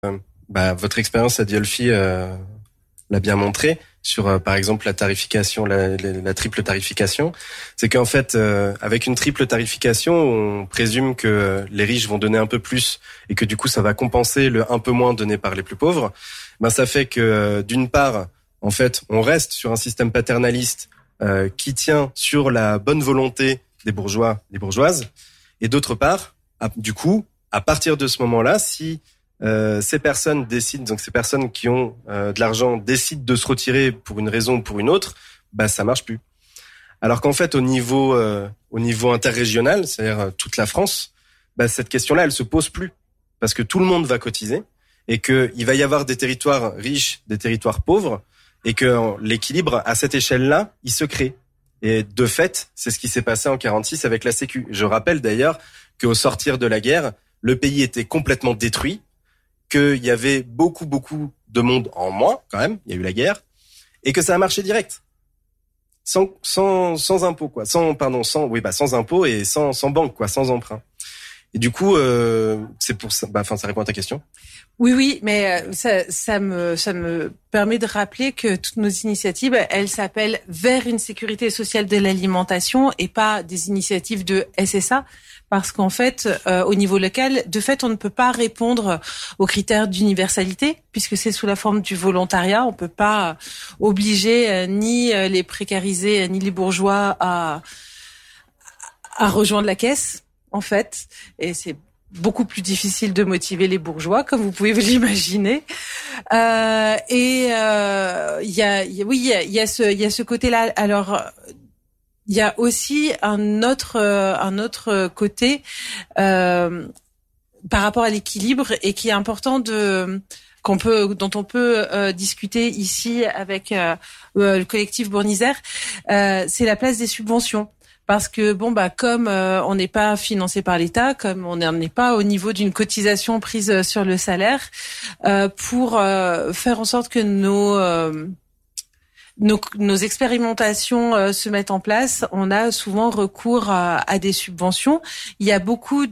Votre expérience à Diolfi l'a bien montré sur, par exemple, la tarification, la triple tarification. C'est qu'en fait, avec une triple tarification, on présume que les riches vont donner un peu plus et que du coup, ça va compenser le un peu moins donné par les plus pauvres. Ça fait que, d'une part, en fait, on reste sur un système paternaliste qui tient sur la bonne volonté des bourgeois, des bourgeoises, et d'autre part, du coup, à partir de ce moment-là, si ces personnes décident, donc ces personnes qui ont de l'argent décident de se retirer pour une raison ou pour une autre, ça marche plus. Alors qu'en fait, au niveau interrégional, c'est-à-dire toute la France, cette question-là, elle se pose plus parce que tout le monde va cotiser et que il va y avoir des territoires riches, des territoires pauvres et que l'équilibre à cette échelle-là, il se crée. Et de fait, c'est ce qui s'est passé en 46 avec la Sécu. Je rappelle d'ailleurs qu'au sortir de la guerre, le pays était complètement détruit, qu'il y avait beaucoup de monde en moins quand même, il y a eu la guerre, et que ça a marché direct. Sans impôts, quoi. Sans impôts et sans banque, quoi, sans emprunt. Et du coup, c'est pour ça, ça répond à ta question. Oui, mais ça me permet de rappeler que toutes nos initiatives, elles s'appellent vers une sécurité sociale de l'alimentation et pas des initiatives de SSA. Parce qu'en fait, au niveau local, de fait, on ne peut pas répondre aux critères d'universalité puisque c'est sous la forme du volontariat. On peut pas obliger ni les précarisés ni les bourgeois à rejoindre la caisse, en fait. Et c'est beaucoup plus difficile de motiver les bourgeois, comme vous pouvez vous l'imaginer. Il y a ce côté-là. Alors, il y a aussi un autre côté par rapport à l'équilibre et qui est important dont on peut discuter ici avec le collectif Bournisère, c'est la place des subventions. Parce que comme on n'est pas financé par l'État, comme on n'est pas au niveau d'une cotisation prise sur le salaire, pour faire en sorte que nos expérimentations se mettent en place, on a souvent recours à des subventions. Il y a beaucoup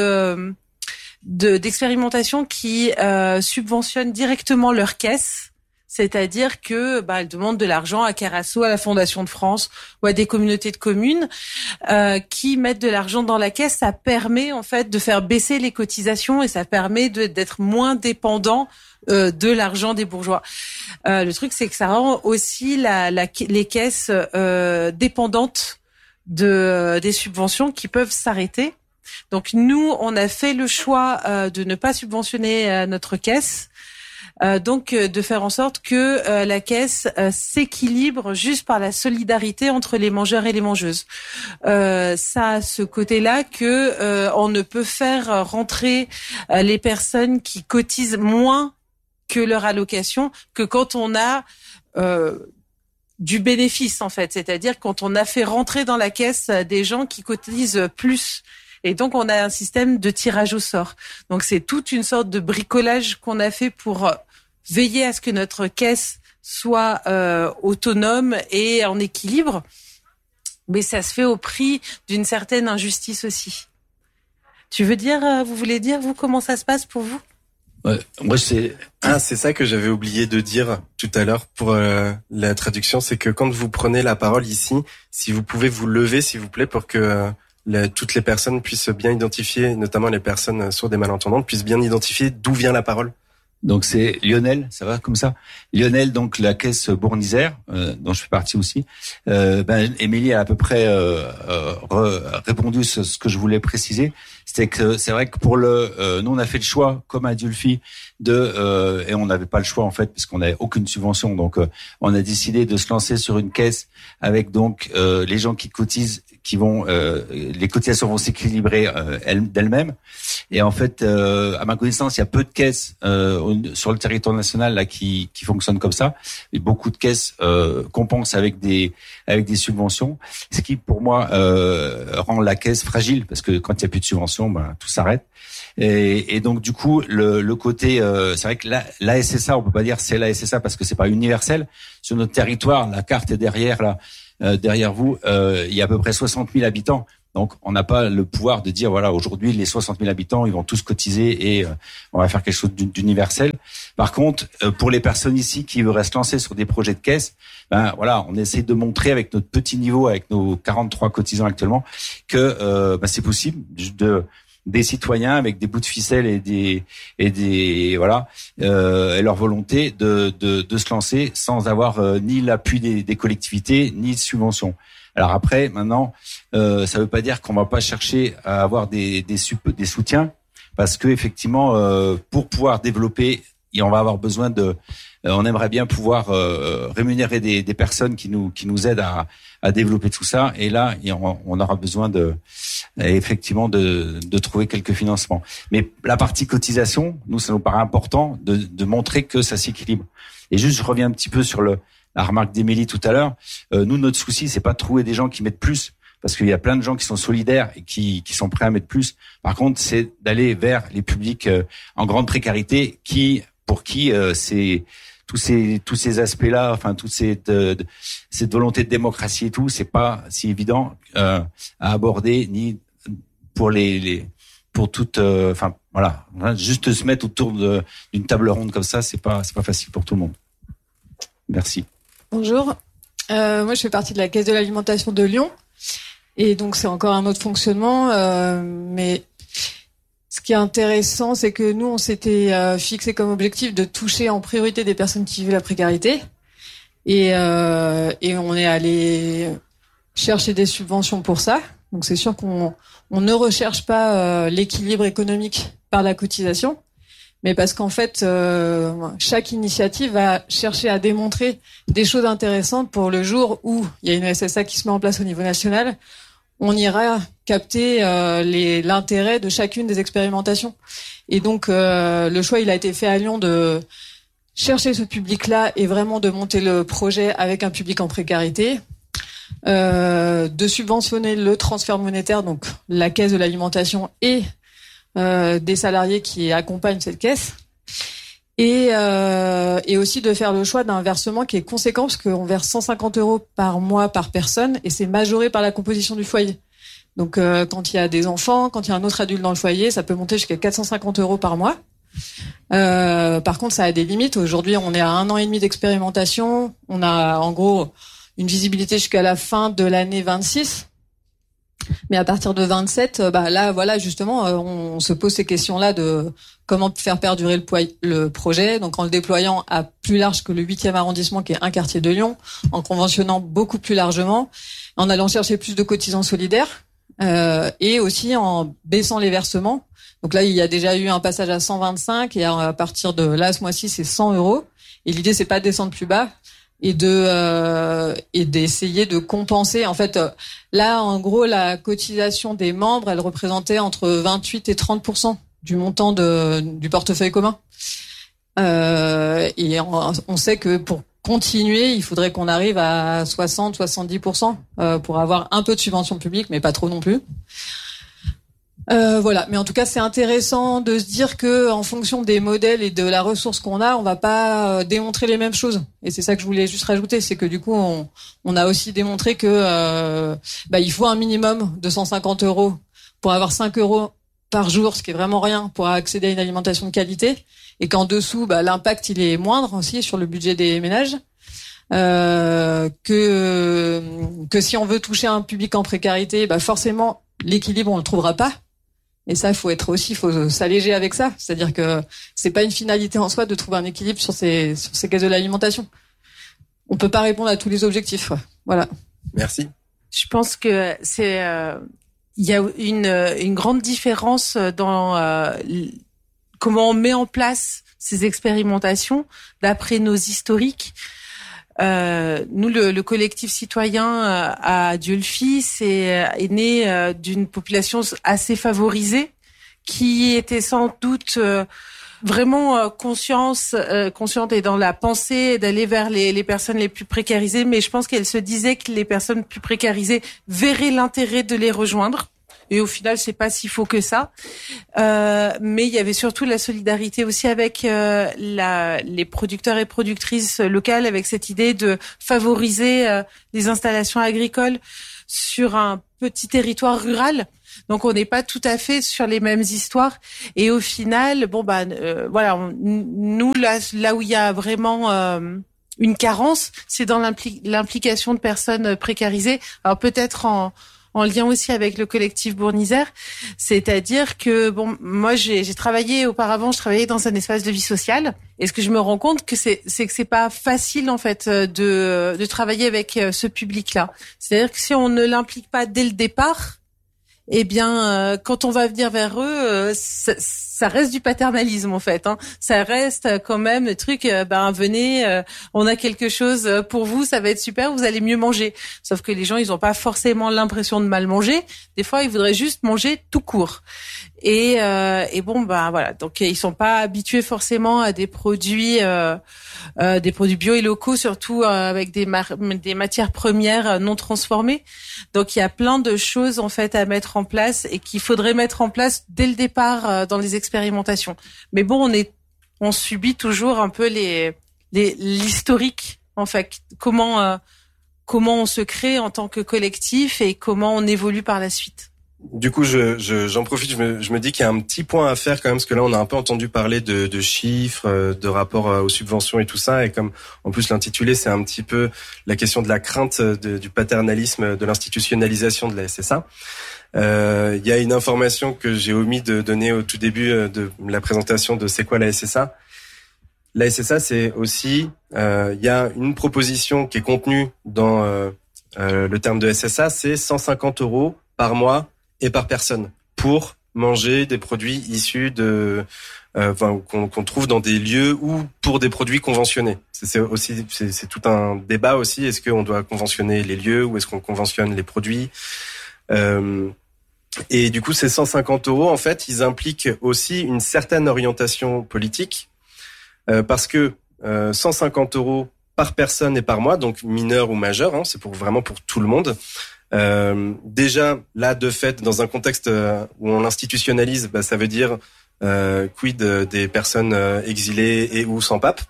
d'expérimentations qui subventionnent directement leur caisse. C'est-à-dire que elles demandent de l'argent à Carasso, à la Fondation de France ou à des communautés de communes qui mettent de l'argent dans la caisse. Ça permet en fait de faire baisser les cotisations et ça permet d'être moins dépendant de l'argent des bourgeois. Le truc, c'est que ça rend aussi les caisses dépendantes des subventions qui peuvent s'arrêter. Donc nous, on a fait le choix de ne pas subventionner notre caisse. Donc de faire en sorte que la caisse s'équilibre juste par la solidarité entre les mangeurs et les mangeuses. Ça a ce côté-là que on ne peut faire rentrer les personnes qui cotisent moins que leur allocation que quand on a du bénéfice en fait, c'est-à-dire quand on a fait rentrer dans la caisse des gens qui cotisent plus. Et donc, on a un système de tirage au sort. Donc, c'est toute une sorte de bricolage qu'on a fait pour veiller à ce que notre caisse soit autonome et en équilibre. Mais ça se fait au prix d'une certaine injustice aussi. Vous voulez dire, vous, comment ça se passe pour vous ? Ouais, moi, c'est ça que j'avais oublié de dire tout à l'heure pour la traduction. C'est que quand vous prenez la parole ici, si vous pouvez vous lever, s'il vous plaît, pour que toutes les personnes puissent bien identifier, notamment les personnes sourdes et malentendantes, puissent bien identifier d'où vient la parole. Donc c'est Lionel, ça va comme ça. Lionel, donc la caisse Bournisère, dont je fais partie aussi. Émilie a à peu près répondu ce que je voulais préciser. C'était que c'est vrai que pour nous on a fait le choix, comme à Diolfi, et on n'avait pas le choix en fait, parce qu'on n'avait aucune subvention. Donc on a décidé de se lancer sur une caisse avec donc les gens qui cotisent, les cotisations vont s'équilibrer d'elles-mêmes. Et en fait, à ma connaissance, il y a peu de caisses sur le territoire national là qui fonctionnent comme ça. Et beaucoup de caisses compensent avec des subventions, ce qui pour moi rend la caisse fragile, parce que quand il y a plus de subventions, tout s'arrête. Et donc du coup, le côté, c'est vrai que la SSA, on peut pas dire c'est la SSA parce que c'est pas universel. Sur notre territoire, la carte est derrière là. Derrière vous, il y a à peu près 60 000 habitants. Donc, on n'a pas le pouvoir de dire, voilà, aujourd'hui, les 60 000 habitants, ils vont tous cotiser et on va faire quelque chose d'universel. Par contre, pour les personnes ici qui veulent se lancer sur des projets de caisse, ben voilà, on essaie de montrer avec notre petit niveau, avec nos 43 cotisants actuellement, que c'est possible des citoyens avec des bouts de ficelle et des voilà et leur volonté de se lancer sans avoir ni l'appui des collectivités ni de subventions. Alors après, maintenant, ça veut pas dire qu'on va pas chercher à avoir des soutiens, parce que effectivement, pour pouvoir développer, on va avoir besoin on aimerait bien pouvoir rémunérer des personnes qui nous aident à développer tout ça. Et là, on aura besoin effectivement de trouver quelques financements. Mais la partie cotisation, nous, ça nous paraît important de montrer que ça s'équilibre. Et juste, je reviens un petit peu sur la remarque d'Émilie tout à l'heure. Nous, notre souci, c'est pas de trouver des gens qui mettent plus, parce qu'il y a plein de gens qui sont solidaires et qui sont prêts à mettre plus. Par contre, c'est d'aller vers les publics en grande précarité pour qui c'est tous ces aspects-là, enfin toute cette volonté de démocratie et tout, c'est pas si évident à aborder, ni pour pour toutes, enfin voilà, juste se mettre autour d'une table ronde comme ça, c'est pas facile pour tout le monde. Merci. Bonjour, moi je fais partie de la Caisse de l'alimentation de Lyon, et donc c'est encore un autre fonctionnement, mais ce qui est intéressant, c'est que nous, on s'était fixé comme objectif de toucher en priorité des personnes qui vivent la précarité. Et on est allé chercher des subventions pour ça. Donc c'est sûr qu'on ne recherche pas l'équilibre économique par la cotisation, mais parce qu'en fait, chaque initiative va chercher à démontrer des choses intéressantes pour le jour où il y a une SSA qui se met en place au niveau national. On ira capter l'intérêt de chacune des expérimentations. Et donc, le choix, il a été fait à Lyon de chercher ce public-là et vraiment de monter le projet avec un public en précarité, de subventionner le transfert monétaire, donc la caisse de l'alimentation et des salariés qui accompagnent cette caisse. Et aussi de faire le choix d'un versement qui est conséquent, parce qu'on verse 150 € par mois par personne, et c'est majoré par la composition du foyer. Donc quand il y a des enfants, quand il y a un autre adulte dans le foyer, ça peut monter jusqu'à 450 € par mois. Par contre, ça a des limites. Aujourd'hui, on est à 1 an et demi d'expérimentation. On a en gros une visibilité jusqu'à la fin de l'année 26. Mais à partir de 27, là, voilà, justement, on se pose ces questions-là de comment faire perdurer le projet. Donc, en le déployant à plus large que le 8e arrondissement, qui est un quartier de Lyon, en conventionnant beaucoup plus largement, en allant chercher plus de cotisants solidaires, et aussi en baissant les versements. Donc là, il y a déjà eu un passage à 125, et à partir de là, ce mois-ci, c'est 100 €. Et l'idée, c'est pas de descendre plus bas, et d'essayer de compenser. En fait, là, en gros, la cotisation des membres, elle représentait entre 28 et 30% du montant du portefeuille commun. Et on sait que pour continuer, il faudrait qu'on arrive à 60-70% pour avoir un peu de subvention publique, mais pas trop non plus. Voilà, mais en tout cas, c'est intéressant de se dire que en fonction des modèles et de la ressource qu'on a, on va pas démontrer les mêmes choses. Et c'est ça que je voulais juste rajouter, c'est que du coup, on a aussi démontré que il faut un minimum de 150 € pour avoir 5 € par jour, ce qui est vraiment rien pour accéder à une alimentation de qualité, et qu'en dessous, l'impact il est moindre aussi sur le budget des ménages. Que si on veut toucher un public en précarité, forcément l'équilibre on le trouvera pas. Et ça, il faut s'alléger avec ça. C'est-à-dire que c'est pas une finalité en soi de trouver un équilibre sur ces caisses de l'alimentation. On peut pas répondre à tous les objectifs. Ouais. Voilà. Merci. Je pense que il y a une grande différence dans comment on met en place ces expérimentations d'après nos historiques. Nous, le collectif citoyen à Dieulefit est né d'une population assez favorisée qui était sans doute vraiment consciente et dans la pensée d'aller vers les personnes les plus précarisées, mais je pense qu'elle se disait que les personnes plus précarisées verraient l'intérêt de les rejoindre. Et au final, c'est pas si faux que ça. Mais il y avait surtout la solidarité aussi avec les producteurs et productrices locales, avec cette idée de favoriser les installations agricoles sur un petit territoire rural. Donc on n'est pas tout à fait sur les mêmes histoires. Et au final, nous là où il y a vraiment une carence, c'est dans l'implication de personnes précarisées. Alors peut-être en lien aussi avec le collectif Bournisère, c'est-à-dire que moi j'ai travaillé auparavant, je travaillais dans un espace de vie sociale, et ce que je me rends compte que c'est que c'est pas facile en fait de travailler avec ce public-là. C'est-à-dire que si on ne l'implique pas dès le départ, eh bien, quand on va venir vers eux, ça reste du paternalisme en fait. Ça reste quand même le truc. Venez, on a quelque chose pour vous, ça va être super, vous allez mieux manger. Sauf que les gens, ils ont pas forcément l'impression de mal manger. Des fois, ils voudraient juste manger tout court. Et voilà. Donc, ils sont pas habitués forcément à des produits bio et locaux, surtout avec des matières premières non transformées. Donc il y a plein de choses en fait à mettre en place et qu'il faudrait mettre en place dès le départ dans les expérimentations. Mais bon, on subit toujours un peu l'historique en fait, comment on se crée en tant que collectif et comment on évolue par la suite. Du coup, j'en profite, je me dis qu'il y a un petit point à faire quand même, parce que là, on a un peu entendu parler de chiffres, de rapport aux subventions et tout ça, et comme en plus l'intitulé, c'est un petit peu la question de la crainte du paternalisme, de l'institutionnalisation de la SSA. Il y a une information que j'ai omis de donner au tout début de la présentation de c'est quoi la SSA. La SSA, c'est aussi, il y a une proposition qui est contenue dans le terme de SSA, c'est 150 € par mois et par personne pour manger des produits issus de qu'on trouve dans des lieux ou pour des produits conventionnés. C'est tout un débat aussi. Est-ce qu'on doit conventionner les lieux ou est-ce qu'on conventionne les produits? Et du coup, ces 150 € en fait, ils impliquent aussi une certaine orientation politique parce que 150 € par personne et par mois, donc mineur ou majeur, c'est vraiment pour tout le monde. Déjà, là, de fait, dans un contexte où on l'institutionnalise, ça veut dire quid des personnes exilées et ou sans pape.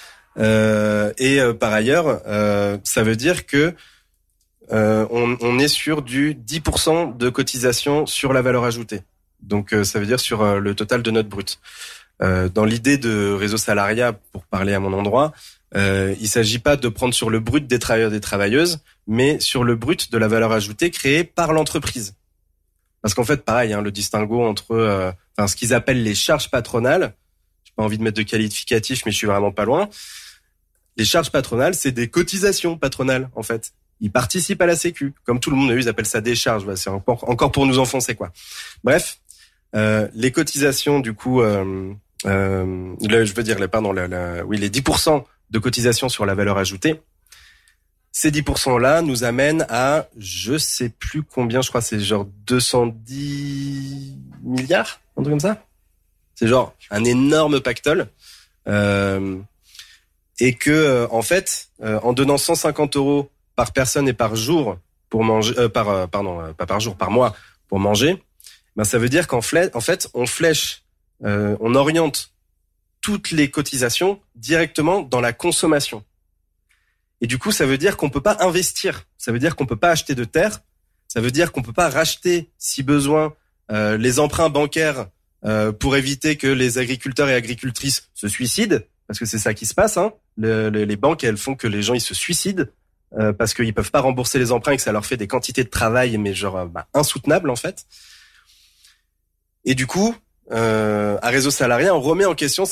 Par ailleurs, ça veut dire que on est sur du 10% de cotisation sur la valeur ajoutée. Donc, ça veut dire sur le total de notre brut. Dans l'idée de réseau salariat, pour parler à mon endroit, il s'agit pas de prendre sur le brut des travailleurs et des travailleuses, mais sur le brut de la valeur ajoutée créée par l'entreprise. Parce qu'en fait, pareil, le distinguo entre ce qu'ils appellent les charges patronales, j'ai pas envie de mettre de qualificatif, mais je suis vraiment pas loin. Les charges patronales, c'est des cotisations patronales, en fait. Ils participent à la sécu. Comme tout le monde, ils appellent ça des charges. C'est encore pour nous enfoncer, quoi. Bref, les cotisations, du coup, les 10% de cotisation sur la valeur ajoutée, ces 10%-là nous amènent à, je sais plus combien, je crois c'est genre 210 milliards, un truc comme ça. C'est genre un énorme pactole. Et que, en fait, en donnant 150 € par personne et par jour pour manger, pas par jour, par mois pour manger, ça veut dire qu'en fait, on flèche, on oriente toutes les cotisations directement dans la consommation. Et du coup, ça veut dire qu'on peut pas investir. Ça veut dire qu'on peut pas acheter de terre. Ça veut dire qu'on peut pas racheter, si besoin, les emprunts bancaires pour éviter que les agriculteurs et agricultrices se suicident, parce que c'est ça qui se passe. Les banques, elles font que les gens ils se suicident parce qu'ils peuvent pas rembourser les emprunts et que ça leur fait des quantités de travail, mais insoutenables en fait. Et du coup, à Réseau Salariat, on remet en question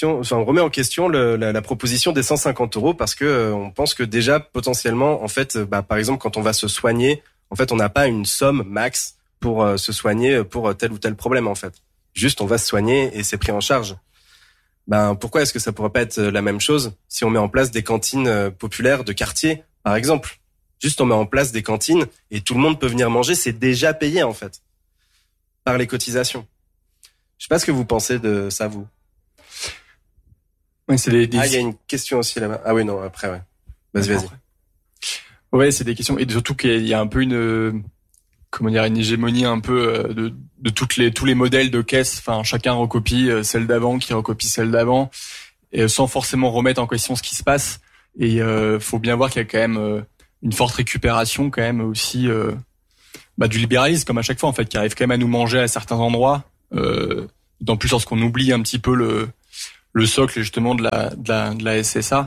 la proposition des 150 € parce que on pense que déjà potentiellement, en fait, par exemple, quand on va se soigner, en fait, on n'a pas une somme max pour se soigner pour tel ou tel problème, en fait. Juste, on va se soigner et c'est pris en charge. Pourquoi est-ce que ça pourrait pas être la même chose si on met en place des cantines populaires de quartier, par exemple? Juste, on met en place des cantines et tout le monde peut venir manger, c'est déjà payé, en fait, par les cotisations. Je sais pas ce que vous pensez de ça, vous. Oui, c'est il y a une question aussi là-bas. Ah oui, non, après, ouais. Vas-y. Ouais, c'est des questions. Et surtout qu'il y a un peu une hégémonie un peu de tous les modèles de caisse. Enfin, chacun recopie celle d'avant, qui recopie celle d'avant, et sans forcément remettre en question ce qui se passe. Et faut bien voir qu'il y a quand même une forte récupération quand même aussi du libéralisme comme à chaque fois en fait, qui arrive quand même à nous manger à certains endroits. D'autant plus lorsqu'on oublie un petit peu le socle justement de la SSA.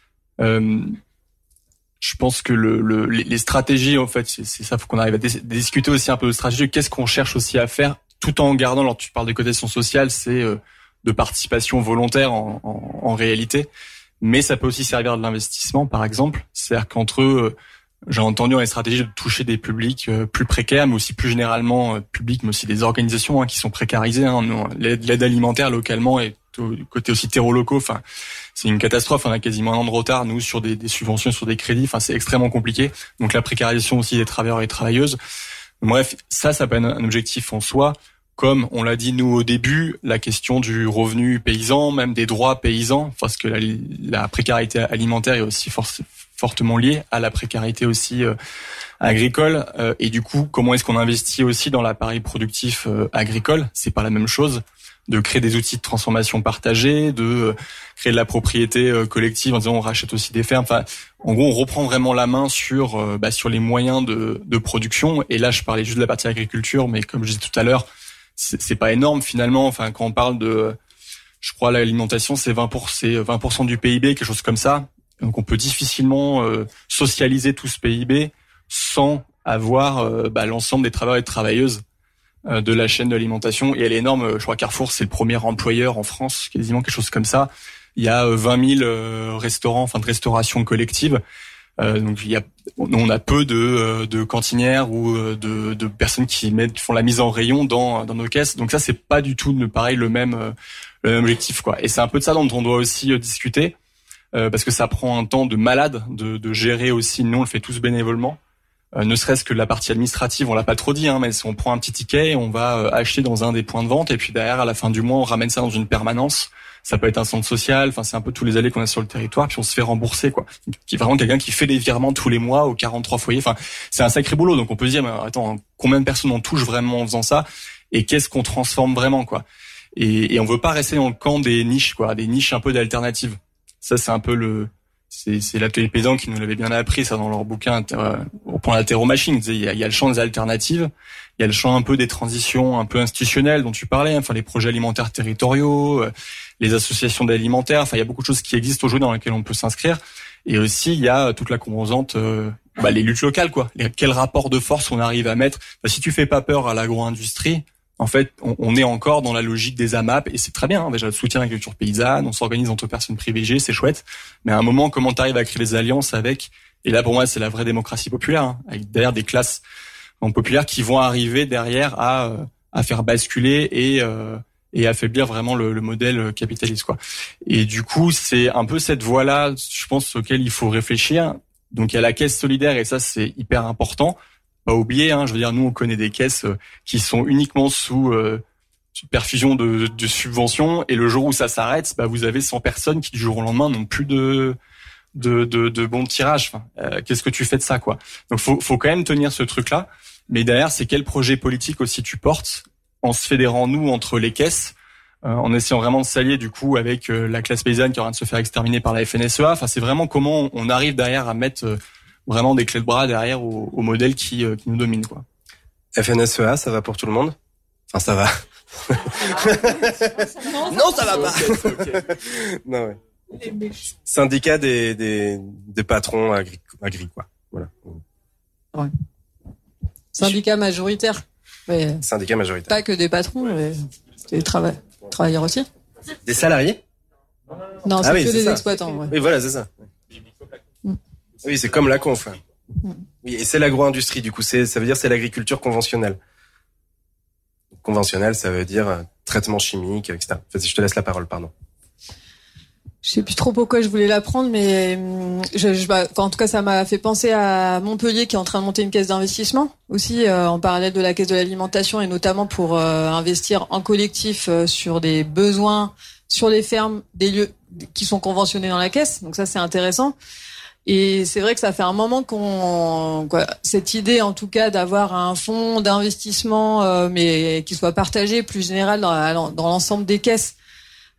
Je pense que les stratégies en fait, c'est ça, faut qu'on arrive à discuter aussi un peu de stratégie. Qu'est-ce qu'on cherche aussi à faire, tout en gardant, lorsque tu parles de cotisation sociale, c'est de participation volontaire en réalité, mais ça peut aussi servir de l'investissement par exemple. C'est-à-dire qu'entre j'ai entendu dans les stratégies de toucher des publics plus précaires, mais aussi plus généralement publics, mais aussi des organisations qui sont précarisées. L'aide alimentaire localement et côté aussi terreaux locaux, enfin c'est une catastrophe. On a quasiment un an de retard nous sur des subventions, sur des crédits. Enfin c'est extrêmement compliqué. Donc la précarisation aussi des travailleurs et travailleuses. Bref, ça peut être un objectif en soi. Comme on l'a dit nous au début, la question du revenu paysan, même des droits paysans, parce que la précarité alimentaire est aussi fortement liée à la précarité aussi agricole. Et du coup, comment est-ce qu'on investit aussi dans l'appareil productif agricole ? C'est pas la même chose de créer des outils de transformation partagés, de créer de la propriété collective en disant on rachète aussi des fermes. Enfin, en gros, on reprend vraiment la main sur les moyens de production. Et là, je parlais juste de la partie agriculture, mais comme je disais tout à l'heure, c'est pas énorme finalement. Enfin, quand on parle de, je crois, l'alimentation, c'est 20% du PIB, quelque chose comme ça. Donc, on peut difficilement socialiser tout ce PIB sans avoir l'ensemble des travailleurs et travailleuses de la chaîne de l'alimentation. Et elle est énorme. Je crois Carrefour, c'est le premier employeur en France, quasiment quelque chose comme ça. Il y a 20 000 restaurants, de restauration collective. Donc on a peu de cantinières ou de personnes qui font la mise en rayon dans nos caisses. Donc ça c'est pas du tout pareil le même objectif quoi. Et c'est un peu de ça dont on doit aussi discuter parce que ça prend un temps de malade de gérer aussi. Nous on le fait tous bénévolement. Ne serait-ce que la partie administrative, on l'a pas trop dit, mais si on prend un petit ticket, on va acheter dans un des points de vente et puis derrière à la fin du mois on ramène ça dans une permanence. Ça peut être un centre social, enfin c'est un peu tous les allées qu'on a sur le territoire, puis on se fait rembourser quoi. Qui est vraiment quelqu'un qui fait des virements tous les mois aux 43 foyers. Enfin c'est un sacré boulot, donc on peut se dire mais attends, combien de personnes on touche vraiment en faisant ça et qu'est-ce qu'on transforme vraiment quoi. Et on veut pas rester dans le camp des niches quoi, des niches un peu d'alternatives. Ça c'est un peu c'est l'atelier paysan qui nous l'avait bien appris ça dans leur bouquin au point l'Atterro-Machine. Il y a le champ des alternatives, il y a le champ un peu des transitions un peu institutionnelles dont tu parlais, enfin les projets alimentaires territoriaux, les associations d'alimentaires, enfin il y a beaucoup de choses qui existent aujourd'hui dans lesquelles on peut s'inscrire. Et aussi il y a toute la composante les luttes locales quoi. Quel rapport de force on arrive à mettre. Si tu fais pas peur à l'agro-industrie, en fait, on est encore dans la logique des AMAP et c'est très bien. Déjà, le soutien à l'agriculture paysanne, on s'organise entre personnes privilégiées, c'est chouette. Mais à un moment, comment t'arrives à créer des alliances avec, et là pour moi, c'est la vraie démocratie populaire, avec derrière des classes populaires qui vont arriver derrière à faire basculer et affaiblir vraiment le modèle capitaliste quoi. Et du coup, c'est un peu cette voie-là, je pense, auquel il faut réfléchir. Donc il y a la caisse solidaire et ça c'est hyper important. Pas oublier, je veux dire, nous on connaît des caisses qui sont uniquement sous perfusion de subventions et le jour où ça s'arrête, vous avez 100 personnes qui du jour au lendemain n'ont plus de bons tirages. Qu'est-ce que tu fais de ça quoi? Donc faut quand même tenir ce truc-là, mais derrière c'est quel projet politique aussi tu portes en se fédérant nous entre les caisses, en essayant vraiment de s'allier du coup avec la classe paysanne qui est en train de se faire exterminer par la FNSEA. Enfin c'est vraiment comment on arrive derrière à mettre vraiment des clés de bras derrière au modèle qui nous domine quoi. FNSEA, ça va pour tout le monde ? Enfin, ça va. Non, ça va pas. Okay. Non, ouais. Syndicat des patrons agri quoi. Voilà. Ouais. Syndicat majoritaire. Mais syndicat majoritaire. Pas que des patrons, mais des travailleurs aussi. Des salariés ? Non, c'est que des exploitants. Ouais. Oui, voilà, c'est ça. Oui, c'est comme la conf. Oui, et c'est l'agro-industrie, du coup, ça veut dire c'est l'agriculture conventionnelle. Conventionnelle, ça veut dire traitement chimique, etc. Enfin, je te laisse la parole, pardon. Je sais plus trop pourquoi je voulais la prendre, mais en tout cas, ça m'a fait penser à Montpellier qui est en train de monter une caisse d'investissement aussi en parallèle de la caisse de l'alimentation et notamment pour investir en collectif sur des besoins sur les fermes, des lieux qui sont conventionnés dans la caisse. Donc ça, c'est intéressant. Et c'est vrai que ça fait un moment cette idée en tout cas d'avoir un fonds d'investissement mais qui soit partagé plus général dans l'ensemble des caisses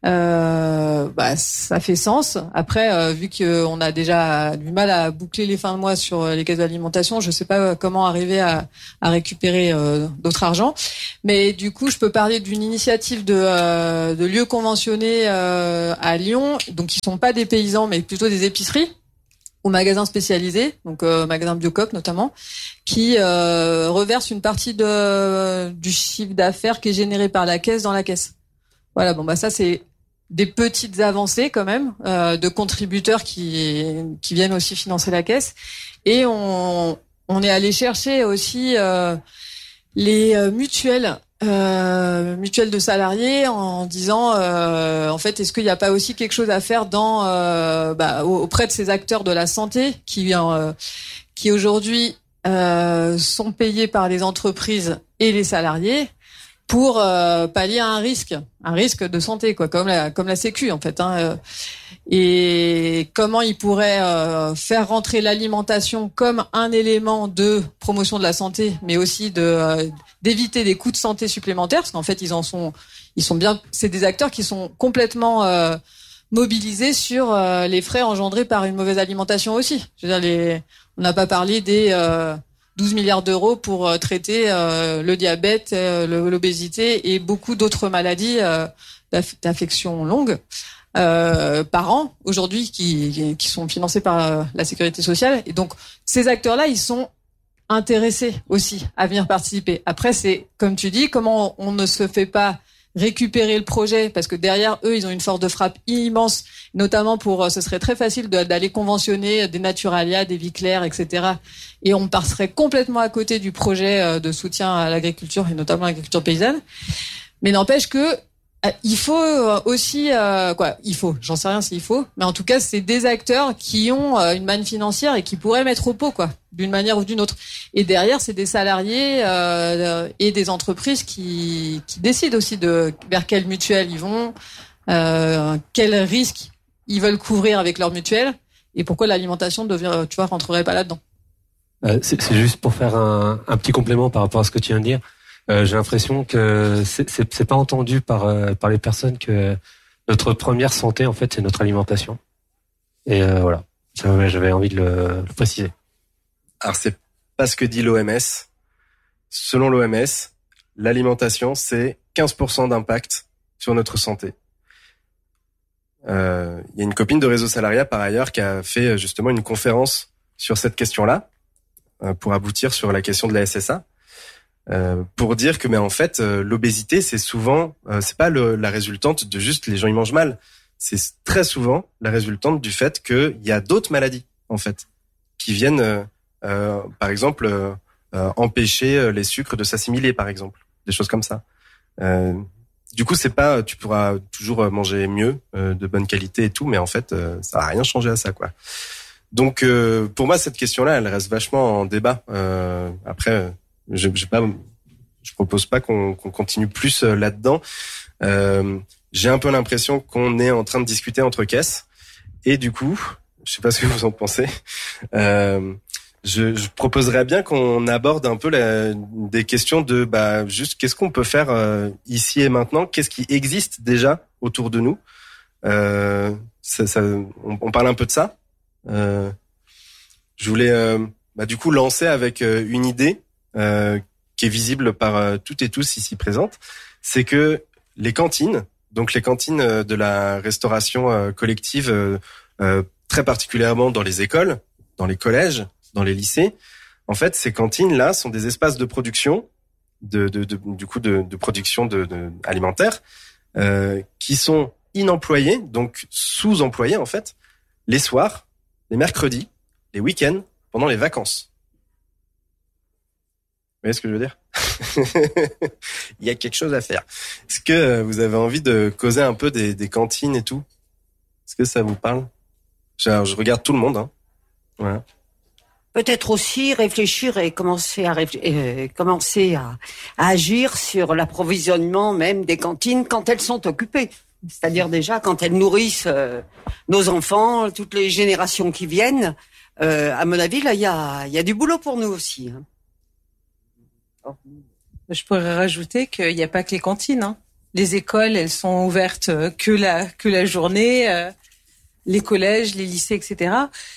Ça fait sens. Après, vu qu'on a déjà du mal à boucler les fins de mois sur les caisses d'alimentation, je sais pas comment arriver à récupérer d'autres argent. Mais du coup, je peux parler d'une initiative de lieux conventionnés à Lyon, donc qui sont pas des paysans, mais plutôt des épiceries ou magasins spécialisés, donc magasins Biocoop notamment, qui reversent une partie du chiffre d'affaires qui est généré par la caisse dans la caisse. Voilà, ça c'est des petites avancées quand même de contributeurs qui viennent aussi financer la caisse. Et on est allé chercher aussi les mutuelles de salariés en disant en fait, est-ce qu'il n'y a pas aussi quelque chose à faire auprès de ces acteurs de la santé qui aujourd'hui sont payés par les entreprises et les salariés pour pallier à un risque de santé, quoi, comme la Sécu en fait. Et comment ils pourraient faire rentrer l'alimentation comme un élément de promotion de la santé, mais aussi d'éviter des coûts de santé supplémentaires, parce qu'en fait ils sont bien. C'est des acteurs qui sont complètement mobilisés sur les frais engendrés par une mauvaise alimentation aussi. Je veux dire, on n'a pas parlé des 12 milliards d'euros pour traiter le diabète, l'obésité et beaucoup d'autres maladies d'affections longues par an aujourd'hui qui sont financées par la sécurité sociale. Et donc ces acteurs-là, ils sont intéressés aussi à venir participer. Après, c'est comme tu dis, comment on ne se fait pas récupérer le projet, parce que derrière eux, ils ont une force de frappe immense, notamment ce serait très facile d'aller conventionner des Naturalia, des Viclair, etc. Et on passerait complètement à côté du projet de soutien à l'agriculture, et notamment à l'agriculture paysanne. Mais n'empêche que il faut aussi j'en sais rien s'il faut, mais en tout cas c'est des acteurs qui ont une manne financière et qui pourraient mettre au pot, quoi, d'une manière ou d'une autre. Et derrière c'est des salariés et des entreprises qui décident aussi vers quelle mutuelle ils vont, quels risques ils veulent couvrir avec leur mutuelle, et pourquoi l'alimentation rentrerait pas là-dedans. C'est juste pour faire un petit complément par rapport à ce que tu viens de dire. J'ai l'impression que c'est pas entendu par les personnes que notre première santé en fait c'est notre alimentation. Et voilà, j'avais envie de le préciser. Alors c'est pas ce que dit l'OMS. Selon l'OMS, l'alimentation c'est 15% d'impact sur notre santé. Il y a une copine de Réseau Salariat par ailleurs qui a fait justement une conférence sur cette question-là pour aboutir sur la question de la SSA. Pour dire que en fait l'obésité c'est souvent c'est pas la résultante de juste les gens ils mangent mal, c'est très souvent la résultante du fait qu'il y a d'autres maladies en fait qui viennent par exemple empêcher les sucres de s'assimiler, par exemple, des choses comme ça. Du coup c'est pas, tu pourras toujours manger mieux, de bonne qualité et tout, mais en fait ça va rien changer à ça, quoi. Donc pour moi cette question-là elle reste vachement en débat. Après je propose pas qu'on continue plus là-dedans. J'ai un peu l'impression qu'on est en train de discuter entre caisses, et du coup, je sais pas ce que vous en pensez. Je proposerais bien qu'on aborde un peu des questions de juste qu'est-ce qu'on peut faire ici et maintenant, qu'est-ce qui existe déjà autour de nous. On parle un peu de ça. Je voulais du coup lancer avec une idée qui est visible par toutes et tous ici présentes, c'est que les cantines, donc les cantines de la restauration collective, très particulièrement dans les écoles, dans les collèges, dans les lycées, en fait, ces cantines-là sont des espaces de production, de production alimentaire, qui sont inemployés, donc sous-employés en fait, les soirs, les mercredis, les week-ends, pendant les vacances. Vous voyez ce que je veux dire? Il y a quelque chose à faire. Est-ce que vous avez envie de causer un peu des cantines et tout? Est-ce que ça vous parle? Je regarde tout le monde. Voilà. Peut-être aussi réfléchir et commencer à agir sur l'approvisionnement même des cantines quand elles sont occupées. C'est-à-dire déjà quand elles nourrissent nos enfants, toutes les générations qui viennent. À mon avis, là, il y a du boulot pour nous aussi. Je pourrais rajouter qu'il n'y a pas que les cantines. Les écoles, elles sont ouvertes que la journée, les collèges, les lycées, etc.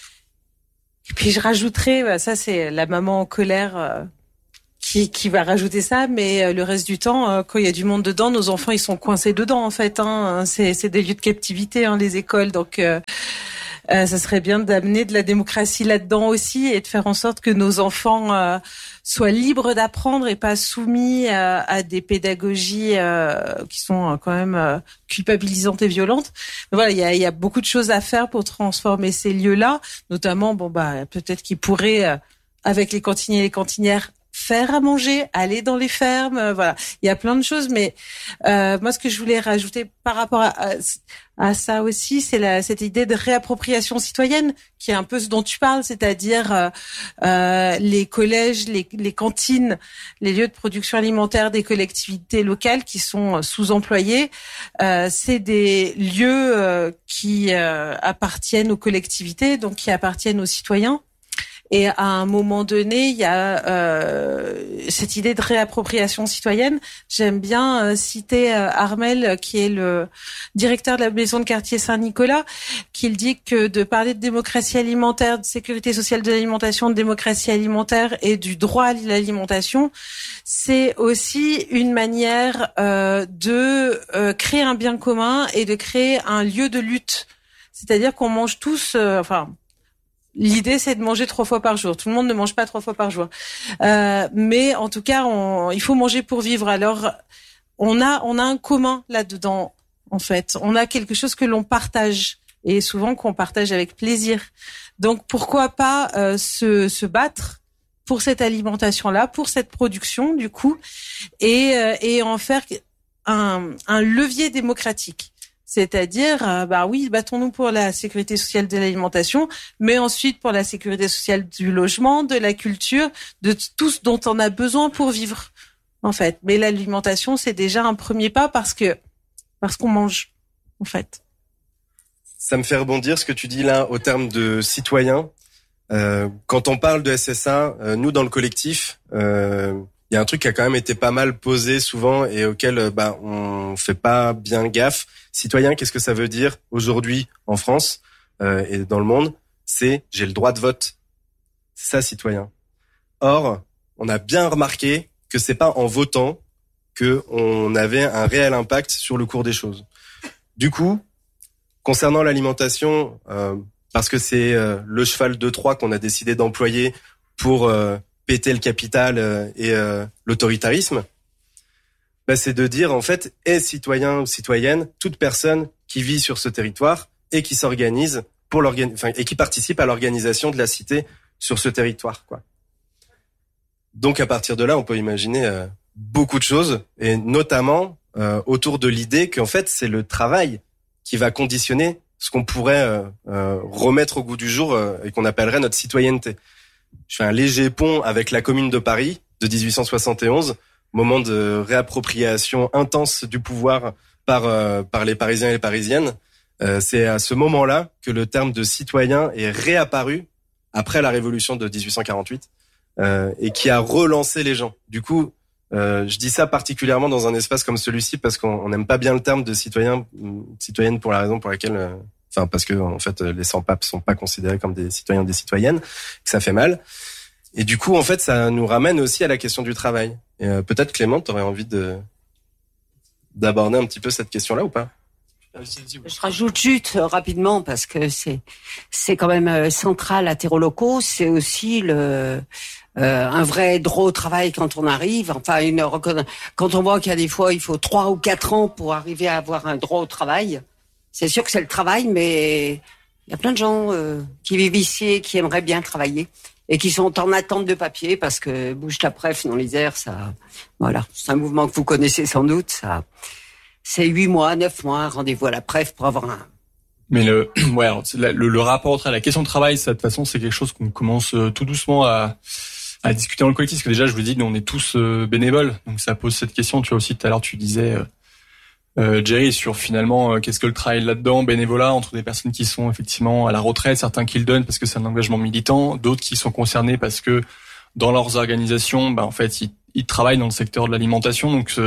Et puis je rajouterais, ça c'est la maman en colère qui va rajouter ça, mais le reste du temps, quand il y a du monde dedans, nos enfants ils sont coincés dedans en fait. C'est des lieux de captivité, les écoles, donc ça serait bien d'amener de la démocratie là-dedans aussi et de faire en sorte que nos enfants soient libres d'apprendre et pas soumis à des pédagogies qui sont quand même culpabilisantes et violentes. Mais voilà, il y a beaucoup de choses à faire pour transformer ces lieux-là, notamment peut-être qu'ils pourraient avec les cantiniers et les cantinières faire à manger, aller dans les fermes, voilà. Il y a plein de choses, mais moi, ce que je voulais rajouter par rapport à ça aussi, c'est cette idée de réappropriation citoyenne, qui est un peu ce dont tu parles, c'est-à-dire les collèges, les cantines, les lieux de production alimentaire des collectivités locales qui sont sous-employés. C'est des lieux qui appartiennent aux collectivités, donc qui appartiennent aux citoyens. Et à un moment donné, il y a cette idée de réappropriation citoyenne. J'aime bien citer Armel, qui est le directeur de la maison de quartier Saint-Nicolas, qui dit que de parler de démocratie alimentaire, de sécurité sociale de l'alimentation, de démocratie alimentaire et du droit à l'alimentation, c'est aussi une manière de créer un bien commun et de créer un lieu de lutte. C'est-à-dire qu'on mange tous, l'idée, c'est de manger 3 fois par jour. Tout le monde ne mange pas 3 fois par jour. Mais en tout cas, il faut manger pour vivre. Alors, on a un commun là-dedans, en fait. On a quelque chose que l'on partage. Et souvent qu'on partage avec plaisir. Donc, pourquoi pas se battre pour cette alimentation-là, pour cette production, du coup, et en faire un levier démocratique. C'est-à-dire, oui, battons-nous pour la sécurité sociale de l'alimentation, mais ensuite pour la sécurité sociale du logement, de la culture, de tout ce dont on a besoin pour vivre, en fait. Mais l'alimentation, c'est déjà un premier pas parce qu'on mange, en fait. Ça me fait rebondir ce que tu dis là au terme de citoyen. Quand on parle de SSA, nous dans le collectif, il y a un truc qui a quand même été pas mal posé souvent et auquel on fait pas bien gaffe. Citoyen, qu'est-ce que ça veut dire aujourd'hui en France et dans le monde? C'est j'ai le droit de vote. C'est ça, citoyen. Or, on a bien remarqué que c'est pas en votant que on avait un réel impact sur le cours des choses. Du coup, concernant l'alimentation, parce que c'est le cheval de Troie qu'on a décidé d'employer pour péter le capital et l'autoritarisme, c'est de dire en fait, est citoyen ou citoyenne, toute personne qui vit sur ce territoire et qui s'organise et qui participe à l'organisation de la cité sur ce territoire, quoi. Donc à partir de là, on peut imaginer beaucoup de choses, et notamment autour de l'idée qu'en fait c'est le travail qui va conditionner ce qu'on pourrait remettre au goût du jour et qu'on appellerait notre citoyenneté. Je fais un léger pont avec la Commune de Paris de 1871, moment de réappropriation intense du pouvoir par les Parisiens et les Parisiennes. C'est à ce moment-là que le terme de citoyen est réapparu après la Révolution de 1848 et qui a relancé les gens. Du coup, je dis ça particulièrement dans un espace comme celui-ci parce qu'on n'aime pas bien le terme de citoyen, citoyenne pour la raison pour laquelle... parce que en fait les sans-papes sont pas considérés comme des citoyens ou des citoyennes, que ça fait mal. Et du coup en fait ça nous ramène aussi à la question du travail. Et peut-être Clément, tu aurais envie d'aborder un petit peu cette question-là ou pas? Je rajoute juste rapidement parce que c'est quand même central à Terreau Locaux. C'est aussi un vrai droit au travail quand on arrive. Quand on voit qu'il y a des fois il faut 3 ou 4 ans pour arriver à avoir un droit au travail. C'est sûr que c'est le travail, mais il y a plein de gens qui vivent ici et qui aimeraient bien travailler et qui sont en attente de papier parce que bouge la pref dans les airs, ça, voilà, c'est un mouvement que vous connaissez sans doute. Ça, c'est 8 mois, 9 mois, rendez-vous à la pref pour avoir un. Mais le rapport entre la question de travail, ça, de toute façon, c'est quelque chose qu'on commence tout doucement à discuter dans le collectif. Parce que déjà, je vous dis, nous, on est tous bénévoles, donc ça pose cette question. Tu vois aussi tout à l'heure, tu disais. Jerry, sur finalement qu'est-ce que le travail là-dedans, bénévolat, entre des personnes qui sont effectivement à la retraite, certains qui le donnent parce que c'est un engagement militant, d'autres qui sont concernés parce que dans leurs organisations, en fait, ils travaillent dans le secteur de l'alimentation. Donc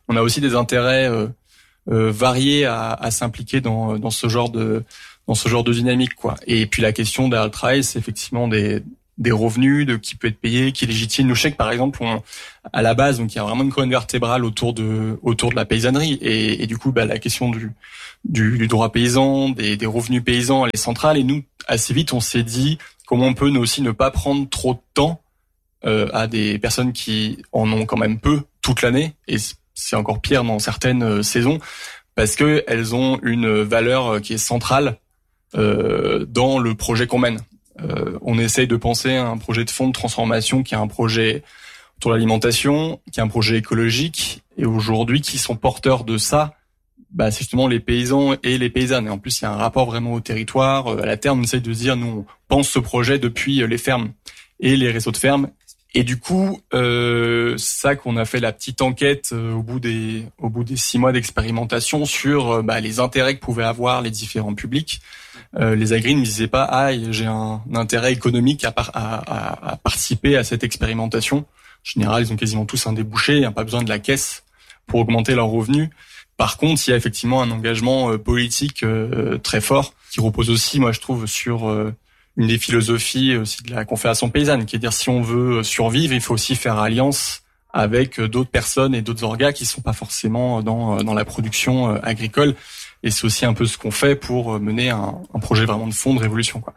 on a aussi des intérêts variés à s'impliquer dans ce genre de dynamique, quoi. Et puis la question derrière le travail, c'est effectivement des revenus, de qui peut être payé, qui est légitime. Nous, je sais que, par exemple, à la base, donc il y a vraiment une colonne vertébrale autour de la paysannerie, et du coup, la question du droit paysan, des revenus paysans, elle est centrale. Et nous, assez vite, on s'est dit comment on peut nous aussi ne pas prendre trop de temps à des personnes qui en ont quand même peu toute l'année, et c'est encore pire dans certaines saisons, parce que elles ont une valeur qui est centrale dans le projet qu'on mène. On essaye de penser à un projet de fonds de transformation qui est un projet autour de l'alimentation, qui est un projet écologique, et aujourd'hui qui sont porteurs de ça, c'est justement les paysans et les paysannes. Et en plus, il y a un rapport vraiment au territoire, à la terre. On essaye de se dire, nous, on pense ce projet depuis les fermes et les réseaux de fermes. Et du coup, c'est ça qu'on a fait la petite enquête au bout des 6 mois d'expérimentation sur les intérêts que pouvaient avoir les différents publics. Les agris ne disaient pas j'ai un intérêt économique à participer à cette expérimentation. En général, ils ont quasiment tous un débouché, il n'y a pas besoin de la caisse pour augmenter leurs revenus. Par contre, il y a effectivement un engagement politique très fort qui repose aussi, moi je trouve, sur une des philosophies aussi de la Confédération paysanne, qui est de dire si on veut survivre, il faut aussi faire alliance avec d'autres personnes et d'autres orgas qui sont pas forcément dans la production agricole. Et c'est aussi un peu ce qu'on fait pour mener un projet vraiment de fond de révolution, quoi.